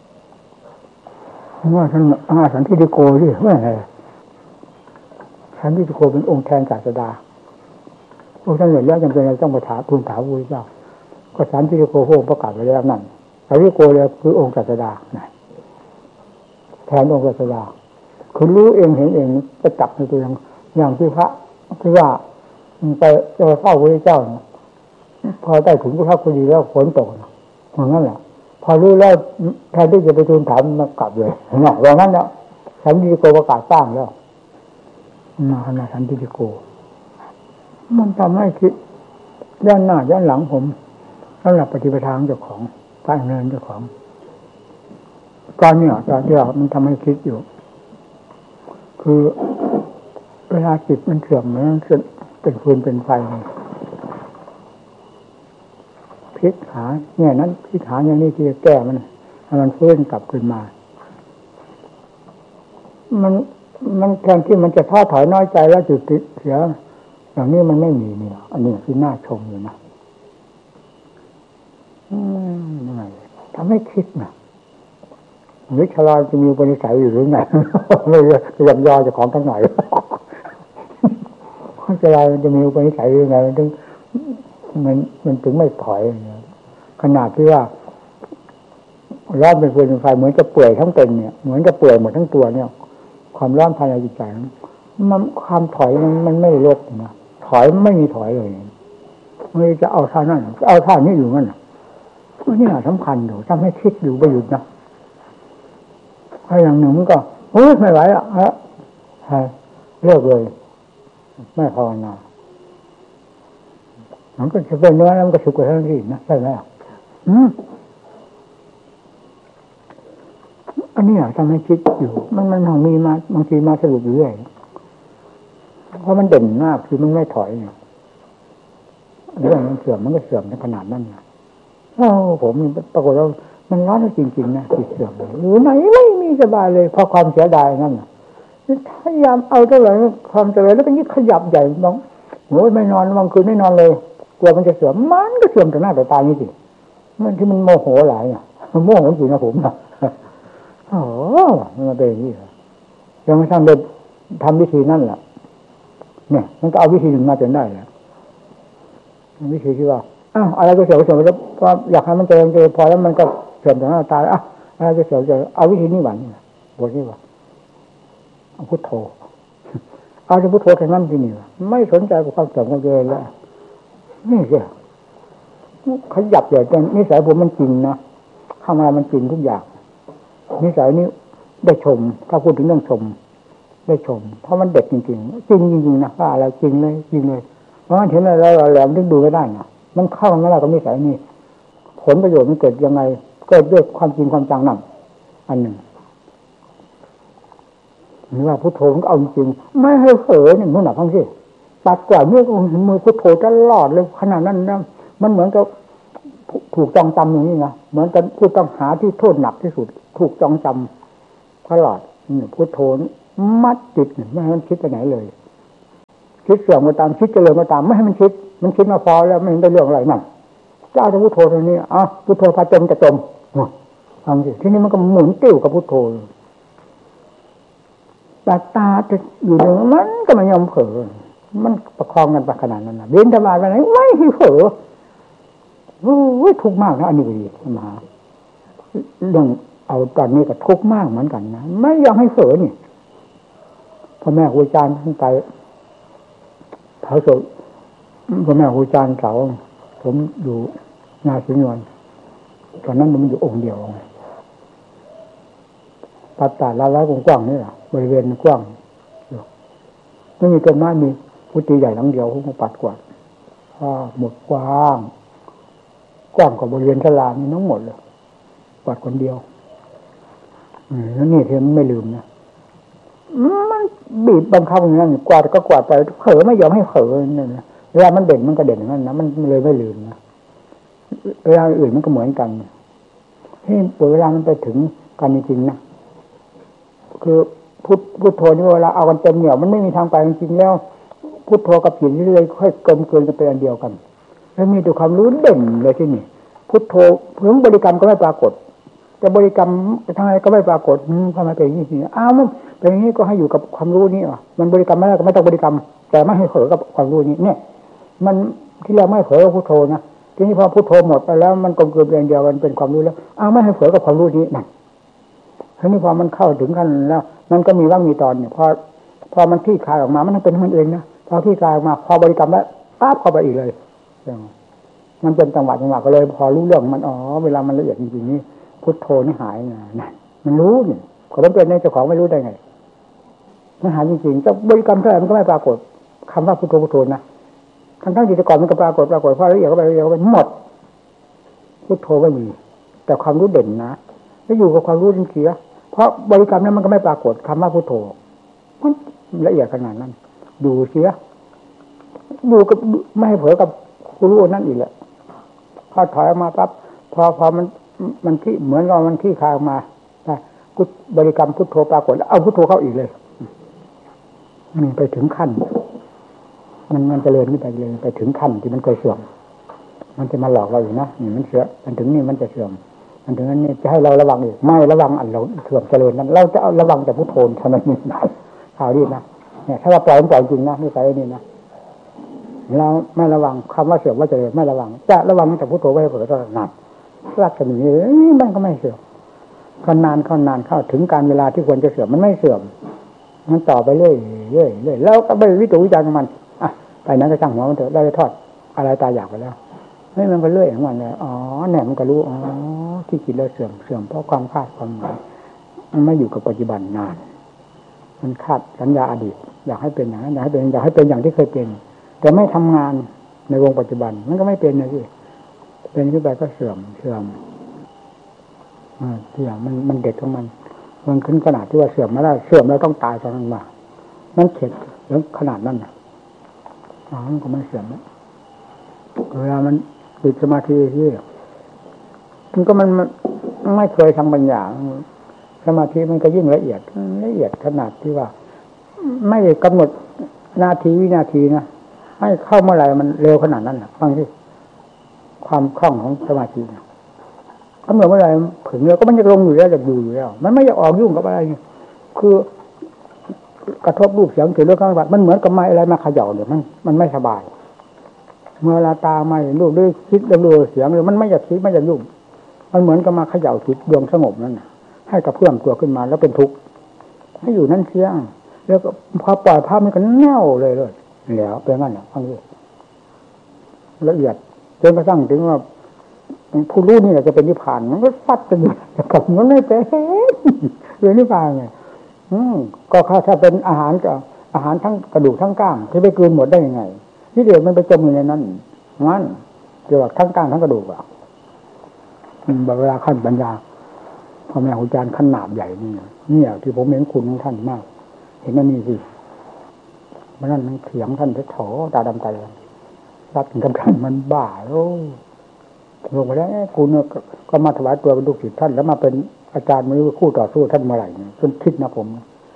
ว่าท่านอาสันทิฏฐิโกที่ว่าไงสันทิฏฐิโกเป็นองค์แทนศาสดาพวกท่านเห็นแล้วจำเป็นต้องไปถามทูลถามพระพุทธเจ้าก็สันทิฏฐิโกพระองค์ประกาศไว้แล้วนั่นสันทิฏฐิโกเลยคือองค์ศาสดาแทนองค์ศาสดาคือรู้เองเห็นเองจะจับในตัวอย่างอย่างที่พระที่ว่าไปจะเฝ้าพระพุทธเจ้าพอได้ถึงพระพุทธเจ้าแล้วฝนตกเหมือนนั้นแหละพอรู้แล้วแทนที่จะไปทูลถามมากลับเลยเนี่ยว่างั้นแล้วสันทิฏฐิโกประกาศสร้างแล้วมาขนาดสันทิฏฐิโกมันทำให้คิดด้านหน้าด้านหลังผมสำหรับปฏิปทาเจ้าของพระอริยเจ้าของตอนนี้ตอนที่เรามันทำให้คิดอยู่คือเวลาจิตมันเสื่อมมันเป็นฟืนเป็นไฟพลิกหาเนี่ยนั้นพลิกหาอย่างนี้ที่จะแก้มันให้มันฟื้นกลับขึ้นมามันมันแทนที่มันจะท้อถอยน้อยใจแล้วจุดติดเสียอย่างนี้มันไม่มีเนี่ยอันนี้คือน่าชมอยู่นะอืมยังไงทำให้คิดนะวิชาลาจะมีอุปนิสัยอยู่หรือไงไม่ยอมยอจะของทั้งหน่อยวิชาลาจะมีอุปนิสัยยังไงมันถึงมันมันถึงไม่ถอยขนาดที่ว่าร้อนเป็นฟืนเป็นไฟเหมือนจะเปื่อยทั้งเป็นเนี่ยเหมือนจะเปื่อยหมดทั้งตัวเนี่ยความร้อนภายในจิตใจมันความถอยมันมันไม่ลดนะถอยไม่มีถอยเลยไม่จะเอาท่านั่นเอาท่านี้อยู่นั่นนี่สำคัญอยู่ทำให้คิดอยู่ไม่หยุดนะถ้าอย่างหนึ่งมันก็โอ้ยไม่ไหวอ่ะฮะเลิกเลยไม่ภาวนามันก็จะเป็นเนื้อแล้วมันก็สุกกว่าทั้งที่นะใช่ไหมอ่ะอืมอันนี้อ่ะทำให้คิดอยู่มันมันของมีมาบางทีมาสรุปอยู่เรื่อยเพราะมันเด่นมากคือมันไม่ถอยเนี่ยเรื่องมันเสื่อมมันก็เสื่อมในขนาดนั้นนะโอ้ผมปรากฏว่ามันร้อนจริงๆนะจิตเสื่อมหรือไหนไม่มีสบายเลยเพราะความเสียดายนั่นน่ะพยายามเอาเท่าไหร่ความเจริญแล้วก็ยิ่งขยับใหญ่บ้างโอ้ยไม่นอนบางคืนไม่นอนเลยกลัวมันจะเสื่อมมันก็เสื่อมต่อหน้าต่อตานี่สิมันที่มันโมโหหลายอ่ะมันโมโหจริงนะผมนะโอ้มันมาเป็นอย่างนี้ยังไม่ทำเลยทำวิธีนั่นแหละเนี่ยมันก็เอาวิธีหนึ่งมาจนได้แหละวิธีที่ว่าอ้าวอะไรก็เสื่อมเสื่อมแล้วพออยากให้มันเจริญเจริญพอแล้วมันก็เสื่อมต่อหน้าตาอ้าวอะไรก็เสื่อมเสื่อมเอาวิธีนี้หวันบทนี้ว่าเอาพุทโธเอาจะพุทโธแค่นั้นที่นี่ไม่สนใจกับความเสื่อมความเจริญแล้วนี่สิขยับใหญ่จนนิสัยผมมันจริงนะข้างในมันจริงทุกอย่างนิสัยนี้ได้ชมถ้าพูดถึงเรื่องชมได้ชมเพราะมันเด็ดจริงๆจริงจริงๆนะว่าอะไรจริงเลยจริงเลยเพราะงั้นเห็นอะไรเราแหลมถึงดูไม่ได้นะมันเข้าไม่ได้กับนิสัยนี้ผลประโยชน์มันเกิดยังไงเกิดด้วยความจริงความจังนั่นอันหนึ่งหรือว่าพุทโธมันเอาจริงไม่ให้เผลอเนี่ยนู่นน่ะทั้งที่ตัดกว่ามือมือพุทโธตลอดเลยขนาดนั้นนะมันเหมือนกับถูกจองจำอย่างนี้นะเหมือนกับผู้ต้องหาที่โทษหนักที่สุดถูกจองจำตลอดนี่พุทโธมัดจิตไม่ให้มันคิดไปไหนเลยคิดเสื่อมก็ตามคิดเจริญก็ตามไม่ให้มันคิดมันคิดมาพอแล้วไม่เห็นได้เรื่องอะไรนั่นเจ้าจะพุทโธตรงนี้อ่ะพุทโธพาจมจะจมฟังสิที่นี่มันก็หมุนติ้วกับพุทโธตาตาจะอยู่ตรงนั้นก็ไม่ยอมเผลอมันประคองกันไปขนาดนั้นนะบินทบาทไปไหนไม่ให้เผลอโอ้ยทุกข์มากนะอันนี้ดีมหาเรื่องเอาตอนนี้ก็ทุกข์มากเหมือนกันนะไม่ยอมให้เผลอนี่พ่อแม่ครูอาจารย์ท่านไปเผาศพพ่อแม่ครูอาจารย์เก่าผมอยู่นาสิงห์นวลตอนนั้นมันอยู่องค์เดียวปัดตาละละกว้างๆนี่แหละบริเวณกว้างไม่มีต้นไม้มีกุฏิใหญ่หลังเดียวผมปัดกวาดอ่าหมดกว้างกว้างกว่าบริเวณศาลานี่ทั้งหมดเลยกวาดคนเดียวอืมแล้วนี่เธอไม่ลืมนะมันบีบบังคับอย่างนั้นกวาดก็กวาดไปเผลอไม่ยอมให้เผลอเนี่ยนะเวลามันเด่นมันก็เด่นอย่างนั้นนะมันเลยไม่ลืมนะเวลาอื่นมันก็เหมือนกันที่เวลามันไปถึงกันจริงๆนะคือพุทพุทโธนี่เวลาเอากันเต็มเหนี่ยวมันไม่มีทางไปจริงๆแล้วพุทโธกับจิตเรื่อยๆค่อยกลมเกลืนกันเป็นอันเดียวกันแล้วมีตัวความรู้เด่นเลยที่นี่พุทโธเพิ่งบริกรรมก็ไม่ปรากฏจะบริกรรมทางไหนก็ไม่ปรากฏทำไมเป็นอย่างนี้อ้าวมันเป็นอย่างนี้ก็ให้อยู่กับความรู้นี้อ่ะมันบริกรรมไม่ได้ก็ไม่ต้องบริกรรมแต่ไม่ให้เผลอกับความรู้นี้เนี่ยมันที่แรกไม่เผลอกับพุทโธนะทีนี้พอพุทโธหมดไปแล้วมันกลมเกลืนเป็นอันเดียวกันเป็นความรู้แล้วอ้าวไม่ให้เผลอกับความรู้นี้นั่นทีนี้พอมันเข้าถึงขั้นแล้วมันก็มีว่างมีตอนเนี่ยพอพอมันคลี่คลายออกมามันเป็นมันเองนะพอคลี่คลายออกมาพอบริกรรมแล้วปั๊บเข้าไปอีกเลยมันเป็นจังหวะจังหวะก็เลยพอรู้เรื่องมันอ๋อเวลามันละเอียดจริงๆนี่พุทโธนี่หายนะนั่นมันรู้นี่ก็มันเป็นในเจ้าของไม่รู้ได้ไงมันหายจริงๆจะบริกรรมเท่าไหร่มันก็ไม่ปรากฏคำว่าพุทโธพุทโธนะทั้งทั้งที่แต่ก่อนมันก็ปรากฏปรากฏพอละเอียดก็ไปละเอียดก็ไปหมดพุทโธไม่มีแต่ความรู้เด่นนะแล้วอยู่กับความรู้จริงๆเพราะบริกรรมนั้นมันก็ไม่ปรากฏคำว่าพุทโธมันละเอียดขนาดนั้นดูเสียดูกับไม่ให้เผลอกับผู้รู้นั่นอีกแหละพอถอยออกมาปั๊บพอพอมันมันที่เหมือนกับมันที่คลายออกมาพุทบริกรรมพุทโธปรากฏแล้วเอาพุทโธเข้าอีกเลยมันไปถึงขั้นมันมันเจริญขึ้นไปเลยไปถึงขั้นที่มันเคยเสื่อมมันจะมาหลอกเราอยู่นะนี่มันเสื่อมมันถึงนี่มันจะเสื่อมมันถึงนั้นนี่จะให้เราระวังอีกไม่ระวังอันเราเสื่อมเจริญนั้นเราจะเอาระวังแต่พุทโธเท่านั้นนี่ได้ข่าวดีนะเนี่ยถ้าเราปล่อยมันปล่อยจริงนะนี่ใส่นี่นะเราไม่ระวังคำว่าเสื่อมว่าเจริญไม่ระวังจะระวังแต่พุทโธไว้เผลอตลอดนานรักกันอย่างนี้มันก็ไม่เสื่อมก็นานเข้านานเข้าถึงการเวลาที่ควรจะเสื่อมมันไม่เสื่อมมันต่อไปเรื่อยเรื่อยเรื่อยแล้วก็ไปวิจิตรวิจารณ์ของมันอ่ะไปนั้นก็ช่างหัวมันเถอะได้ทอดอะไรตายอยากไปแล้วไม่มันก็เรื่อยของมันเลยอ๋อเนี่ยมันก็รู้อ๋อที่คิดแล้วเสื่อมเสื่อมเพราะความคาดความหมายมันไม่อยู่กับปัจจุบันนานมันคาดสัญญาอดีตอยากให้เป็นอย่างนั้นอยากให้เป็นอยากให้เป็นอย่างที่เคยเป็นแต่ไม่ทำงานในวงปัจจุบันมันก็ไม่เป็นนะสิเป็นขึ้นไปก็เสื่อมเสื่อมอ่าที่อย่างมันมันเด็ดของมันมันขึ้นขนาดที่ว่าเสื่อมไม่ได้เสื่อมแล้วต้องตายตอนนั้นมามันเข็ดแล้วขนาดนั้นนะอ๋อมันก็ไม่เสื่อมแล้วเวลามันติดสมาธิที่มันก็มันไม่เคยทำปัญญาสมาธิมันก็ยิ่งละเอียดละเอียดขนาดที่ว่าไม่กำหนดนาทีวินาทีนะให้เข้าเมื่อไหร่มันเร็วขนาดนั้นนะฟังที่ความคล่องของสมาธินะกำหนดเมื่อไหร่ถึงแล้วก็มันจะลงอยู่แล้วจะอยู่อยู่แล้วมันไม่อยากออกยุ่งกับอะไรคือกระทบรูปเสียงเสียงเรื่องข้างบัดมันเหมือนกับไม้อะไรมาเขย่าเนี่ยมันมันไม่สบายเมื่อเวลาตาไม่รูปด้วยคิดเรื่องเสียงเลยมันไม่อยากคิดไม่อยากยุ่งมันเหมือนกับมาเขย่าจิตดวงสงบนั่นนะให้กระเพื่อมตัวขึ้นมาแล้วเป็นทุกข์ให้อยู่นั่นเสียงแล้วก็พอปล่อยภาพมันก็แน่วเลยเลยแล้วเป็นงั้นนะฟังดิละเอียดจนกระทั่งถึงว่าผู้รู้นี่แหละจะเป็นนิพพานมันก็ฟัดกันอยู่กับมันไม่เป็นเรื่องนิพพานไงอืมก็ถ้าเป็นอาหารก็อาหารทั้งกระดูกทั้งกล้ามที่ไปกลืนหมดได้ยังไงที่เดียวมันไปจมอยู่ในนั้นงั้นเกี่ยวกับทั้งกล้ามทั้งกระดูกอ่ะเวลาขั้นปัญญาพ่อแม่ครูอาจารย์ขนาดใหญ่นี่เนี่ยที่ผมเห็นคุณของท่านมากเห็นนั่นนี่สิมันนั่นมันเถียงท่านเพชรโถตาดำใจรักถึงกำลังมันบ้าโอ้ลงไปแล้วกูเนี่ยก็มาถวายตัวเป็นลูกศิษย์ท่านแล้วมาเป็นอาจารย์มือคู่ต่อสู้ท่านเมื่อไหร่จนคิดนะผม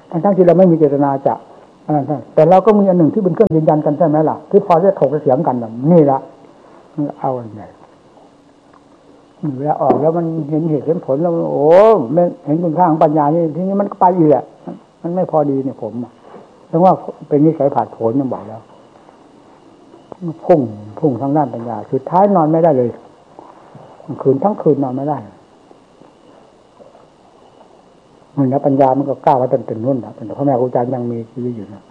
ทั้งที่เราไม่มีเจตนาจะอันนั้นแต่เราก็มีอันหนึ่งที่เป็นเครื่องยืนยันกันใช่ไหมล่ะที่พอจะถกเถียงกันแบบนี่ละเอาอันไหนเวลาออกแล้วมันเห็นเหตุเห็นผลแล้วโอ้ไม่เห็นคุณค่าของปัญญานี่ทีนี้มันก็ไปอีกแหละมันไม่พอดีเนี่ยผมเพราะว่าเป็นนิสัยผาดโผนยังบอกแล้วพุ่งพุ่งทางด้านปัญญาสุดท้ายนอนไม่ได้เลยคืนทั้งคืนนอนไม่ได้มันแล้วปัญญามันก็ก้าวว่าเป็นเป็นนุ่นนะแต่พ่อแม่ครูอาจารย์ยังมีชีวิตอยู่นะ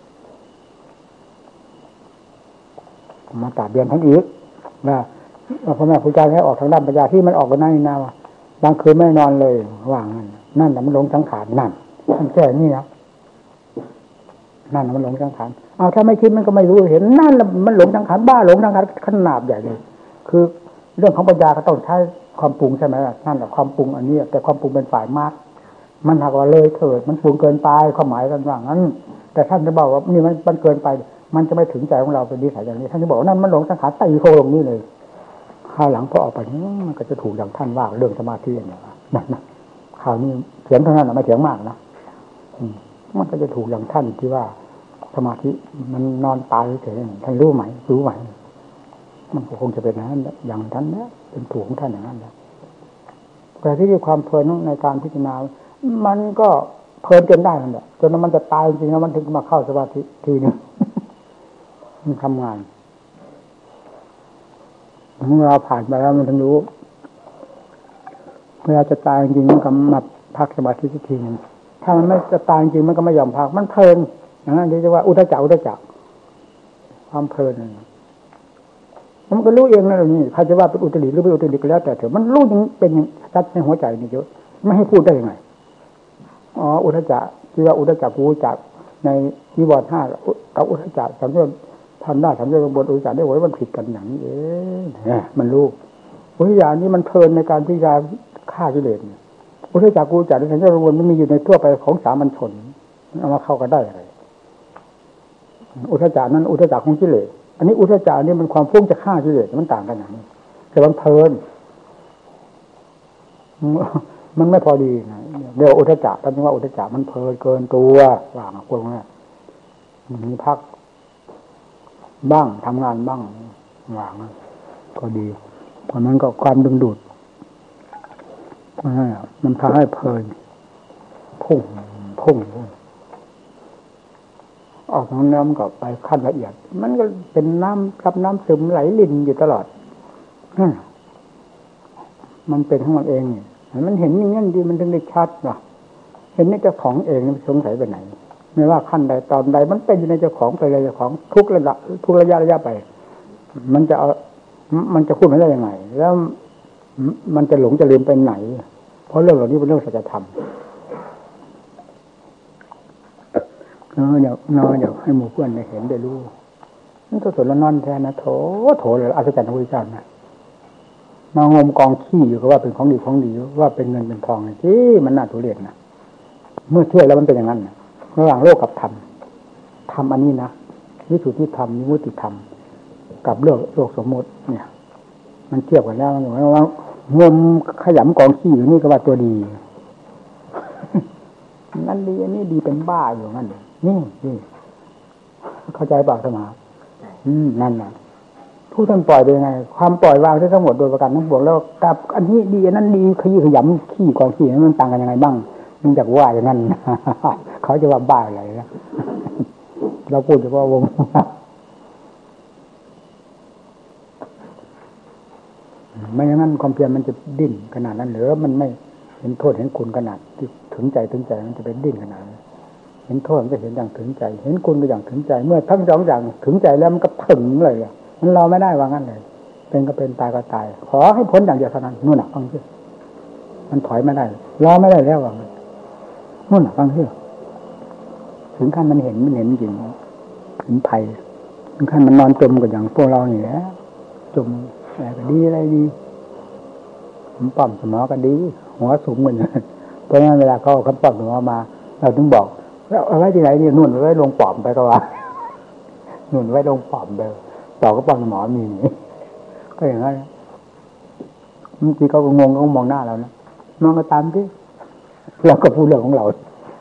มาตัดเบียนทั้งอีกนะพ่อแม่ครูอาจารย์ให้ออกทางด้านปัญญาที่มันออกกันนั่นนะว่าบางคืนไม่นอนเลยว่างนั่นนั่นแหละมันหลงสังขารนั่นมันแค่นี้นะนั่นมันหลงสังขารเอาถ้าไม่คิดมันก็ไม่รู้เห็นนั่นมันหลงสังขารบ้าหลงสังขารขนาดใหญ่เลยคือเรื่องของปัญญาก็ต้องใช้ความปรุงใช่ไหมล่ะนั่นแหละความปรุงอันนี้แต่ความปรุงเป็นฝ่ายมากมันหากว่าเลยเถิดมันปรุงเกินไปความหมายกันว่างั้นแต่ท่านจะบอกว่านี่มันมันเกินไปมันจะไม่ถึงใจของเราเป็นนิสัยอย่างนี้ท่านจะบอกว่านั่นมันหลงสังขารตีโคลงนี่เลยข้าวหลังพอออกไปมันก็จะถูกอย่างท่านว่าเรื่องสมาธิเนี่ยนั่นนะข่าวนี้เถียงเท่านั้นไม่เถียงมากนะมันก็จะถูกอย่างท่านที่ว่าสมาธิมันนอนตายเฉยๆท่านรู้ไหมรู้ไหมมันก็คงจะเป็นอย่างนั้นอย่างท่านนะเป็นถูกของท่านอย่างนั้นนะแต่ที่มีความเพลินในการพิจารณามันก็เพลินจนได้นั่นแหละจนมันจะตายจริงๆแล้วมันถึงมาเข้าสมาธิทีนึงมันทำงานเมื่อเราผ่านไปแล้วมันถึงรู้เวลาจะตายจริงๆมันก็มาพักสมาธิทีนึงถ้ามันไม่จะตายจริงมันก็ไม่ยอมพักมันเพลินอย่างนั้นที่เรียกว่าอุทจักอุทจักความเพลินมันก็รู้เองนะเรานี่ใครจะว่าเป็นอุตริหรือไม่อุตริก็แล้วแต่เถอะมันรู้ยังเป็นชัดในหัวใจนี่เยอะไม่ให้พูดได้ยังไงอ๋ออุทจักที่ว่าอุทจักอุทจักในนิวรณ์ห้ากับอุทจักสามเรื่องทำได้สามเรื่องบนอุทจักได้ไว้มันผิดกันอย่างนี้เองเนี่ยมันรู้อุทจักนี้มันเพลินในการที่จะฆ่ากิเลสอุทจักอุทจักในสัญญาวนมันมีอยู่ในทั่วไปของสามัญชนเอามาเข้ากันได้อะไรอุทจักนั้นอุทจักของกิเลสอันนี้อุทจักนี่มันความฟุ้งจะฆ่ากิเลสมันต่างกันอย่างนี้แต่มันเพลินมันไม่พอดีนะเดี๋ยวอุทจักท่านว่าอุทจักมันเพลินเกินตัวว่างพวกนี้มีพักบ้างทำงานบ้างว่างก็ดีเพราะนั้นก็ความดึงดูดมันพาให้เพลินพุ่งพุ่งออกน้ำก็ไปขั้นละเอียดมันก็เป็นน้ำกับน้ำซึมไหลลินอยู่ตลอดมันเป็นของมันเองมันเห็นอย่างนั้นดีมันถึงได้ชัดเนาะเห็นในเจ้าของเองมันสงสัยไปไหนไม่ว่าขั้นใดตอนใดมันเป็นอยู่ในเจ้าของไปเลยเจ้าของทุกระดับทุกระยะระยะไปมันจะเอามันจะพูดไม่ได้ยังไงแล้วมันจะหลงจะลืมไปไหนเพราะเรื่องเหล่านี้เป็นเรื่องสัจธรรมเนาะเดี๋ยวเนาะเดี๋ยวให้หมู่เพื่อนได้เห็นได้รู้นี่ก็ส่วนละนอนแทนนะโถโถเลยอัศจรรย์พระพุทธเจ้านะมางมกองขี้อยู่ก็ว่าเป็นของดีของดีว่าเป็นเงินเป็นทองที่มันน่าทุเรศนะเมื่อเทียบแล้วมันเป็นอย่างนั้นนะระหว่างโลกกับธรรมธรรมอันนี้นะวิสุทธิธรรมวิมุตติธรรมกับเรื่องโลกสมมติเนี่ยมันเทียบกันแล้วมันเหมือนว่างมขยำกองขี้อยู่นี่ก็ว่าตัวดีนั่นดีอันนี้ดีเป็นบ้าอยู่นั่นนี่นี่เข้าใจป่ะสมาอืมนั่นน่ะผู้ท่านปล่อยไปยังไงความปล่อยวางทั้งหมดโดยประการทั้งปวงแล้วกับอันนี้ดีอันนั้นดีขยี้ขยำขี้กองขี้นั้นมันต่างกันยังไงบ้างมันจากว่าอย่างนั้นเขาจะว่าบ้าอะไรนะเราพูดเฉพาะวงไม่อย่างนั้นความเพียรมันจะดิ้นขนาดนั้นหรือมันไม่เห็นโทษเห็นคุณขนาดที่ถึงใจถึงใจมันจะเป็นดิ้นขนาดนั้นเห็นโทษมันจะเห็นอย่างถึงใจเห็นคุณก็อย่างถึงใจเมื่อทั้งสองอย่างถึงใจแล้วมันก็ถึงเลยอ่ะมันรอไม่ได้ว่างั้นเลยเป็นก็เป็นตายก็ตายขอให้พ้นอย่างเดียวเท่านั้นนู่นน่ะฟังซิมันถอยไม่ได้รอไม่ได้แล้วว่างั้นนู่นน่ะฟังซิถึงขั้นมันเห็นมันเห็นจริงถึงภัยถึงขั้นมันนอนจมกับอย่างพวกเรานี่แหละจมอะไรก็ดีอะไรดีผมปั๊มสมอก็ดีหัวสูงเหมือนกันเพราะงั้นเวลาเขาเขาปั๊มสมอมาเราถึงบอกเอาไว้ที่ไหนนี่นู่นไว้ลงปอมไปก็ว่านู่นไว้ลงปอมไปต่อก็ปั๊มสมอมีนี่ก็อย่างนั้นบางทีเขาก็งงเขามองหน้าเรานะมองก็ตามที่เราก็พูดเรื่องของเรา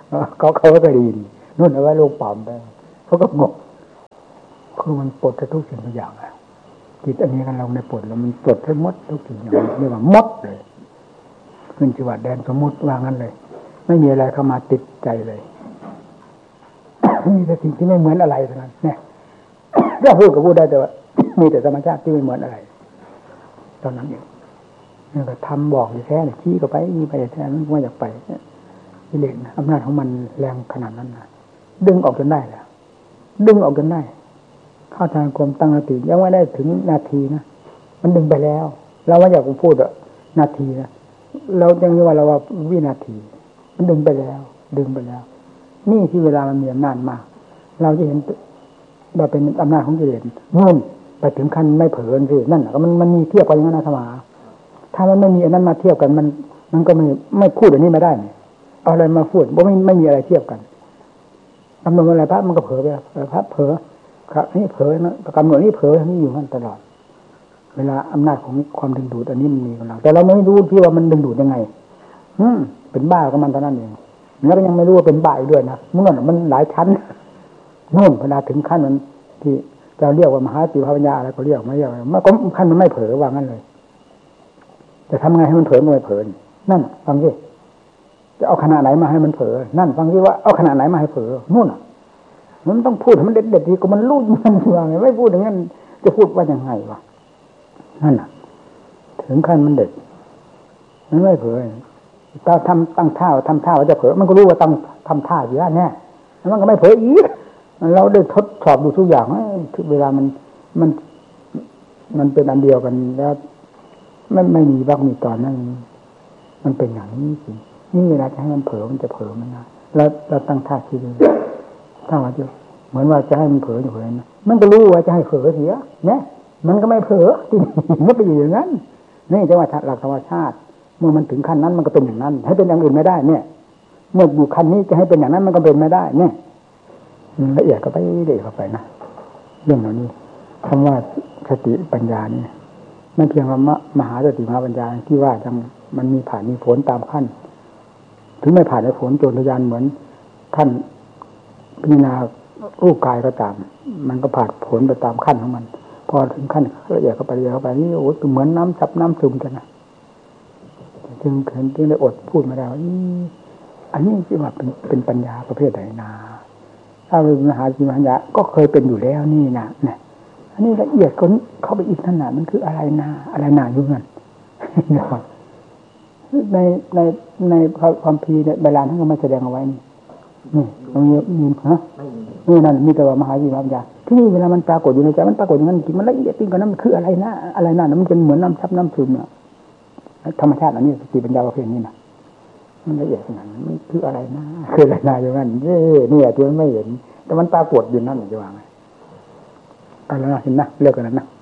เขาเขาก็ดีนู่นเอาไว้ลูกปอมไปเขาก็งงคือมันปลดทุกสิ่งทุกอย่างอะจิตอันนี้กันเราในปลดแล้วมันปลดทั้งหมดทุกสิ่งอย่างเรียกว่าหมดเลยขึ้นจังหวัดแดนสมมุติว่างั้นเลยไม่มีอะไรเข้ามาติดใจเลยมีแต่สิ่งที่ไม่เหมือนอะไรเท่านั้นเนี่ยถ้าพูดก็พูดได้แต่ว่ามีแต่ธรรมชาติที่ไม่เหมือนอะไรตอนนั้นเองนี่ก็ทำบอกอยู่แท้เนี่ยชี้ก็ไปนี่ไปแท้มันไม่อยากไปกิเลสอำนาจของมันแรงขนาดนั้นนะดึงออกจนได้แล้วดึงออกจนได้เข้าทางความตั้งสติยังไม่ได้ถึงนาทีนะมันดึงไปแล้วเราว่าอยากพูดอะนาทีนะเรายังว่าเราว่าวินาทีมันดึงไปแล้วดึงไปแล้วนี่ที่เวลามันมีอำนาจมากเราจะเห็นว่าเป็นอำนาจของกิเลสนู่นไปถึงขั้นไม่เผลอสินั่นก็มันมันมีเทียบกันอย่างนั้นนะสมาถ้ามันไม่มีอันนั้นมาเทียบกันมันมันก็ไม่ไม่พูดอันนี้ไม่ได้เนี่ยเอาอะไรมาพูดเพราะไม่ไม่มีอะไรเทียบกันกำหนดอะไรพระมันก็เผลอไปพระเผลอครับนี่เผลอนะกำหนดนี่เผลอนี่อยู่นั่นตลอดเวลาอำนาจของความดึงดูดอันนี้มันมีกับเราแต่เราไม่รู้ที่ว่ามันดึงดูดยังไงอืมเป็นบ้ากับมันเท่านั้นเองแล้วก็ยังไม่รู้ว่าเป็นบ้าอีกด้วยนะนู่นมันหลายชั้นนู่นเวลาถึงขั้นมันที่เราเรียกว่ามหาจิตภาวัญญาอะไรก็เรียกไม่เรียกมันก็ขั้นมันไม่เผลอว่างั้นเลยจะทำไงให้มันเผลอไม่เผลอนั่นฟังสิจะเอาขนาดไหนมาให้มันเผลอนั่นฟังสิว่าเอาขนาดไหนมาให้เผลอนู่นมันต้องพูดให้มันเด็ดเด็ดทีก็มันรู้มันว่าไงไม่พูดอย่างนั้นจะพูดว่ายังไงวะนั่นน่ะถึงขั้นมันเด็ดมันไม่เผลอถ้าทำตั้งท่าทำท่าว่าจะเผลอมันก็รู้ว่าตั้งทำท่าอยู่แล้วแน่แล้วมันก็ไม่เผลออีกเราได้ทดสอบดูทุกอย่างเวลามันมันมันเป็นอันเดียวกันแล้วไม่ไม่มีบ้างมีตอนนั้นมันเป็นอย่างนี้จริงนี่เวลาจะให้มันเผลอมันจะเผลอมันนะแล้วเราตั้งท่าคิดดูถ้าว่าจะเหมือนว่าจะให้มันเผลออยู่เลยนะมันก็รู้ว่าจะให้เผลอเสียเนี่ยมันก็ไม่เผลอจริงมันไปอยู่อย่างนั้นนี่จังหวะหลักธรรมชาติเมื่อมันถึงขั้นนั้นมันก็เป็นอย่างนั้นให้เป็นอย่างอื่นไม่ได้เนี่ยเมื่ออยู่ขั้นนี้จะให้เป็นอย่างนั้นมันก็เป็นไม่ได้เนี่ยละเอียดก็ไปเด็กเข้าไปนะเรื่องเหล่านี้คำว่าสติปัญญานี่ไม่เพียงว่ามหาสติมหาปัญญาที่ว่าจังมันมีผ่านมีผลตามขั้นถึงไม่ผ่านในผลโจรทยานเหมือนขั้นพิจารณารูปกายก็ตามมันก็ผ่านผลไปตามขั้นของมันพอถึงขั้นละเอียดเข้าไปละเอียดเข้าไปนี่โอ้เหมือนน้ำซับน้ำซึมกันนะจึงเห็นจึงได้อดพูดมาแล้วอันนี้ที่ว่าเป็นเป็นปัญญาประเภทไหนนาถ้าเป็นมหาจิตปัญญาก็เคยเป็นอยู่แล้วนี่นะเนี่ยอันนี้ละเอียดก็เข้าไปอีกขนาดมันคืออะไรนาอะไรนาอยู่นั่นในในในความพีเนี่ยเวลาท่านก็มาแสดงเอาไว้นี่นี่ตรงนี้มีฮะนี่นั่นมีแต่ว่ามหาจิตปัญญาที่นี่เวลามันปรากฏอยู่ในใจมันปรากฏอย่างนั้นจริงมันละเอียดจริงกว่านั้นมันคืออะไรนะอะไรนามันเป็นเหมือนน้ำซับน้ำซึมเนี่ยธรรมชาติอันนี้สติปัญญาประเภทนี้นะมันละเอียดขนาดนั้นมันคืออะไรนะคืออะไรนะอย่างนั้นเย่เนี่ยที่มันไม่เห็นแต่มันปรากฏอยู่นั่นจะว่าไงอะไรนะเห็นนะเลิกกันนั้นนะ